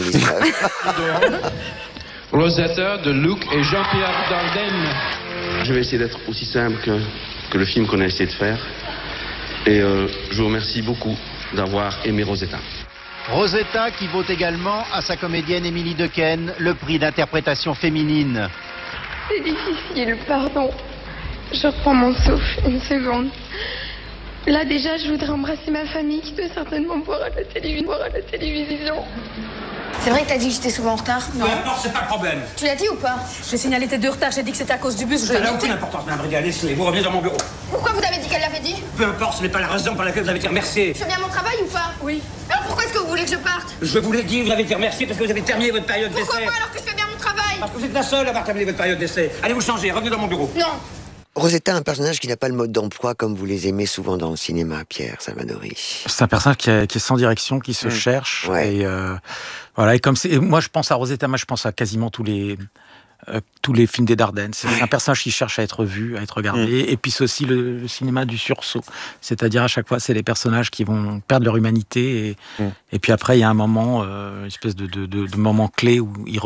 Rosetta de Luc et Jean-Pierre Dardenne. Je vais essayer d'être aussi simple que, que le film qu'on a essayé de faire. Et euh, je vous remercie beaucoup d'avoir aimé Rosetta. Rosetta qui vaut également à sa comédienne Émilie Dequesne le prix d'interprétation féminine. C'est difficile, pardon. Je reprends mon souffle une seconde. Là déjà, je voudrais embrasser ma famille qui doit certainement voir à la télévision. Voir à la télévision. C'est vrai que t'as dit que j'étais souvent en retard? Non, non, c'est pas le problème. Tu l'as dit ou pas? J'ai signalé tes deux retards, j'ai dit que c'était à cause du bus. Ça n'a aucune importance, Madame Brigade. Laissez, vous revenez dans mon bureau. Pourquoi vous avez dit qu'elle l'avait dit? Peu importe, ce n'est pas la raison pour laquelle vous avez été remercié. Je fais bien mon travail ou pas? Oui. Alors pourquoi est-ce que vous voulez que je parte? Je vous l'ai dit, vous avez été remercié parce que vous avez terminé votre période d'essai. Pourquoi pas alors que je fais bien mon travail? Parce que vous êtes la seule à avoir terminé votre période d'essai. Allez vous changer, revenez dans mon bureau. Non. Rosetta, un personnage qui n'a pas le mode d'emploi comme vous les aimez souvent dans le cinéma, Pierre Salvadori. C'est un personnage qui est, qui est sans direction, qui se mmh. cherche. Ouais. Et euh, voilà. Et comme c'est, et moi, je pense à Rosetta, moi, je pense à quasiment tous les euh, tous les films des Dardennes. C'est un personnage qui cherche à être vu, à être regardé. Mmh. Et puis c'est aussi le, le cinéma du sursaut. C'est-à-dire à chaque fois, c'est les personnages qui vont perdre leur humanité. Et, mmh. et puis après, il y a un moment, euh, une espèce de, de, de, de moment clé où ils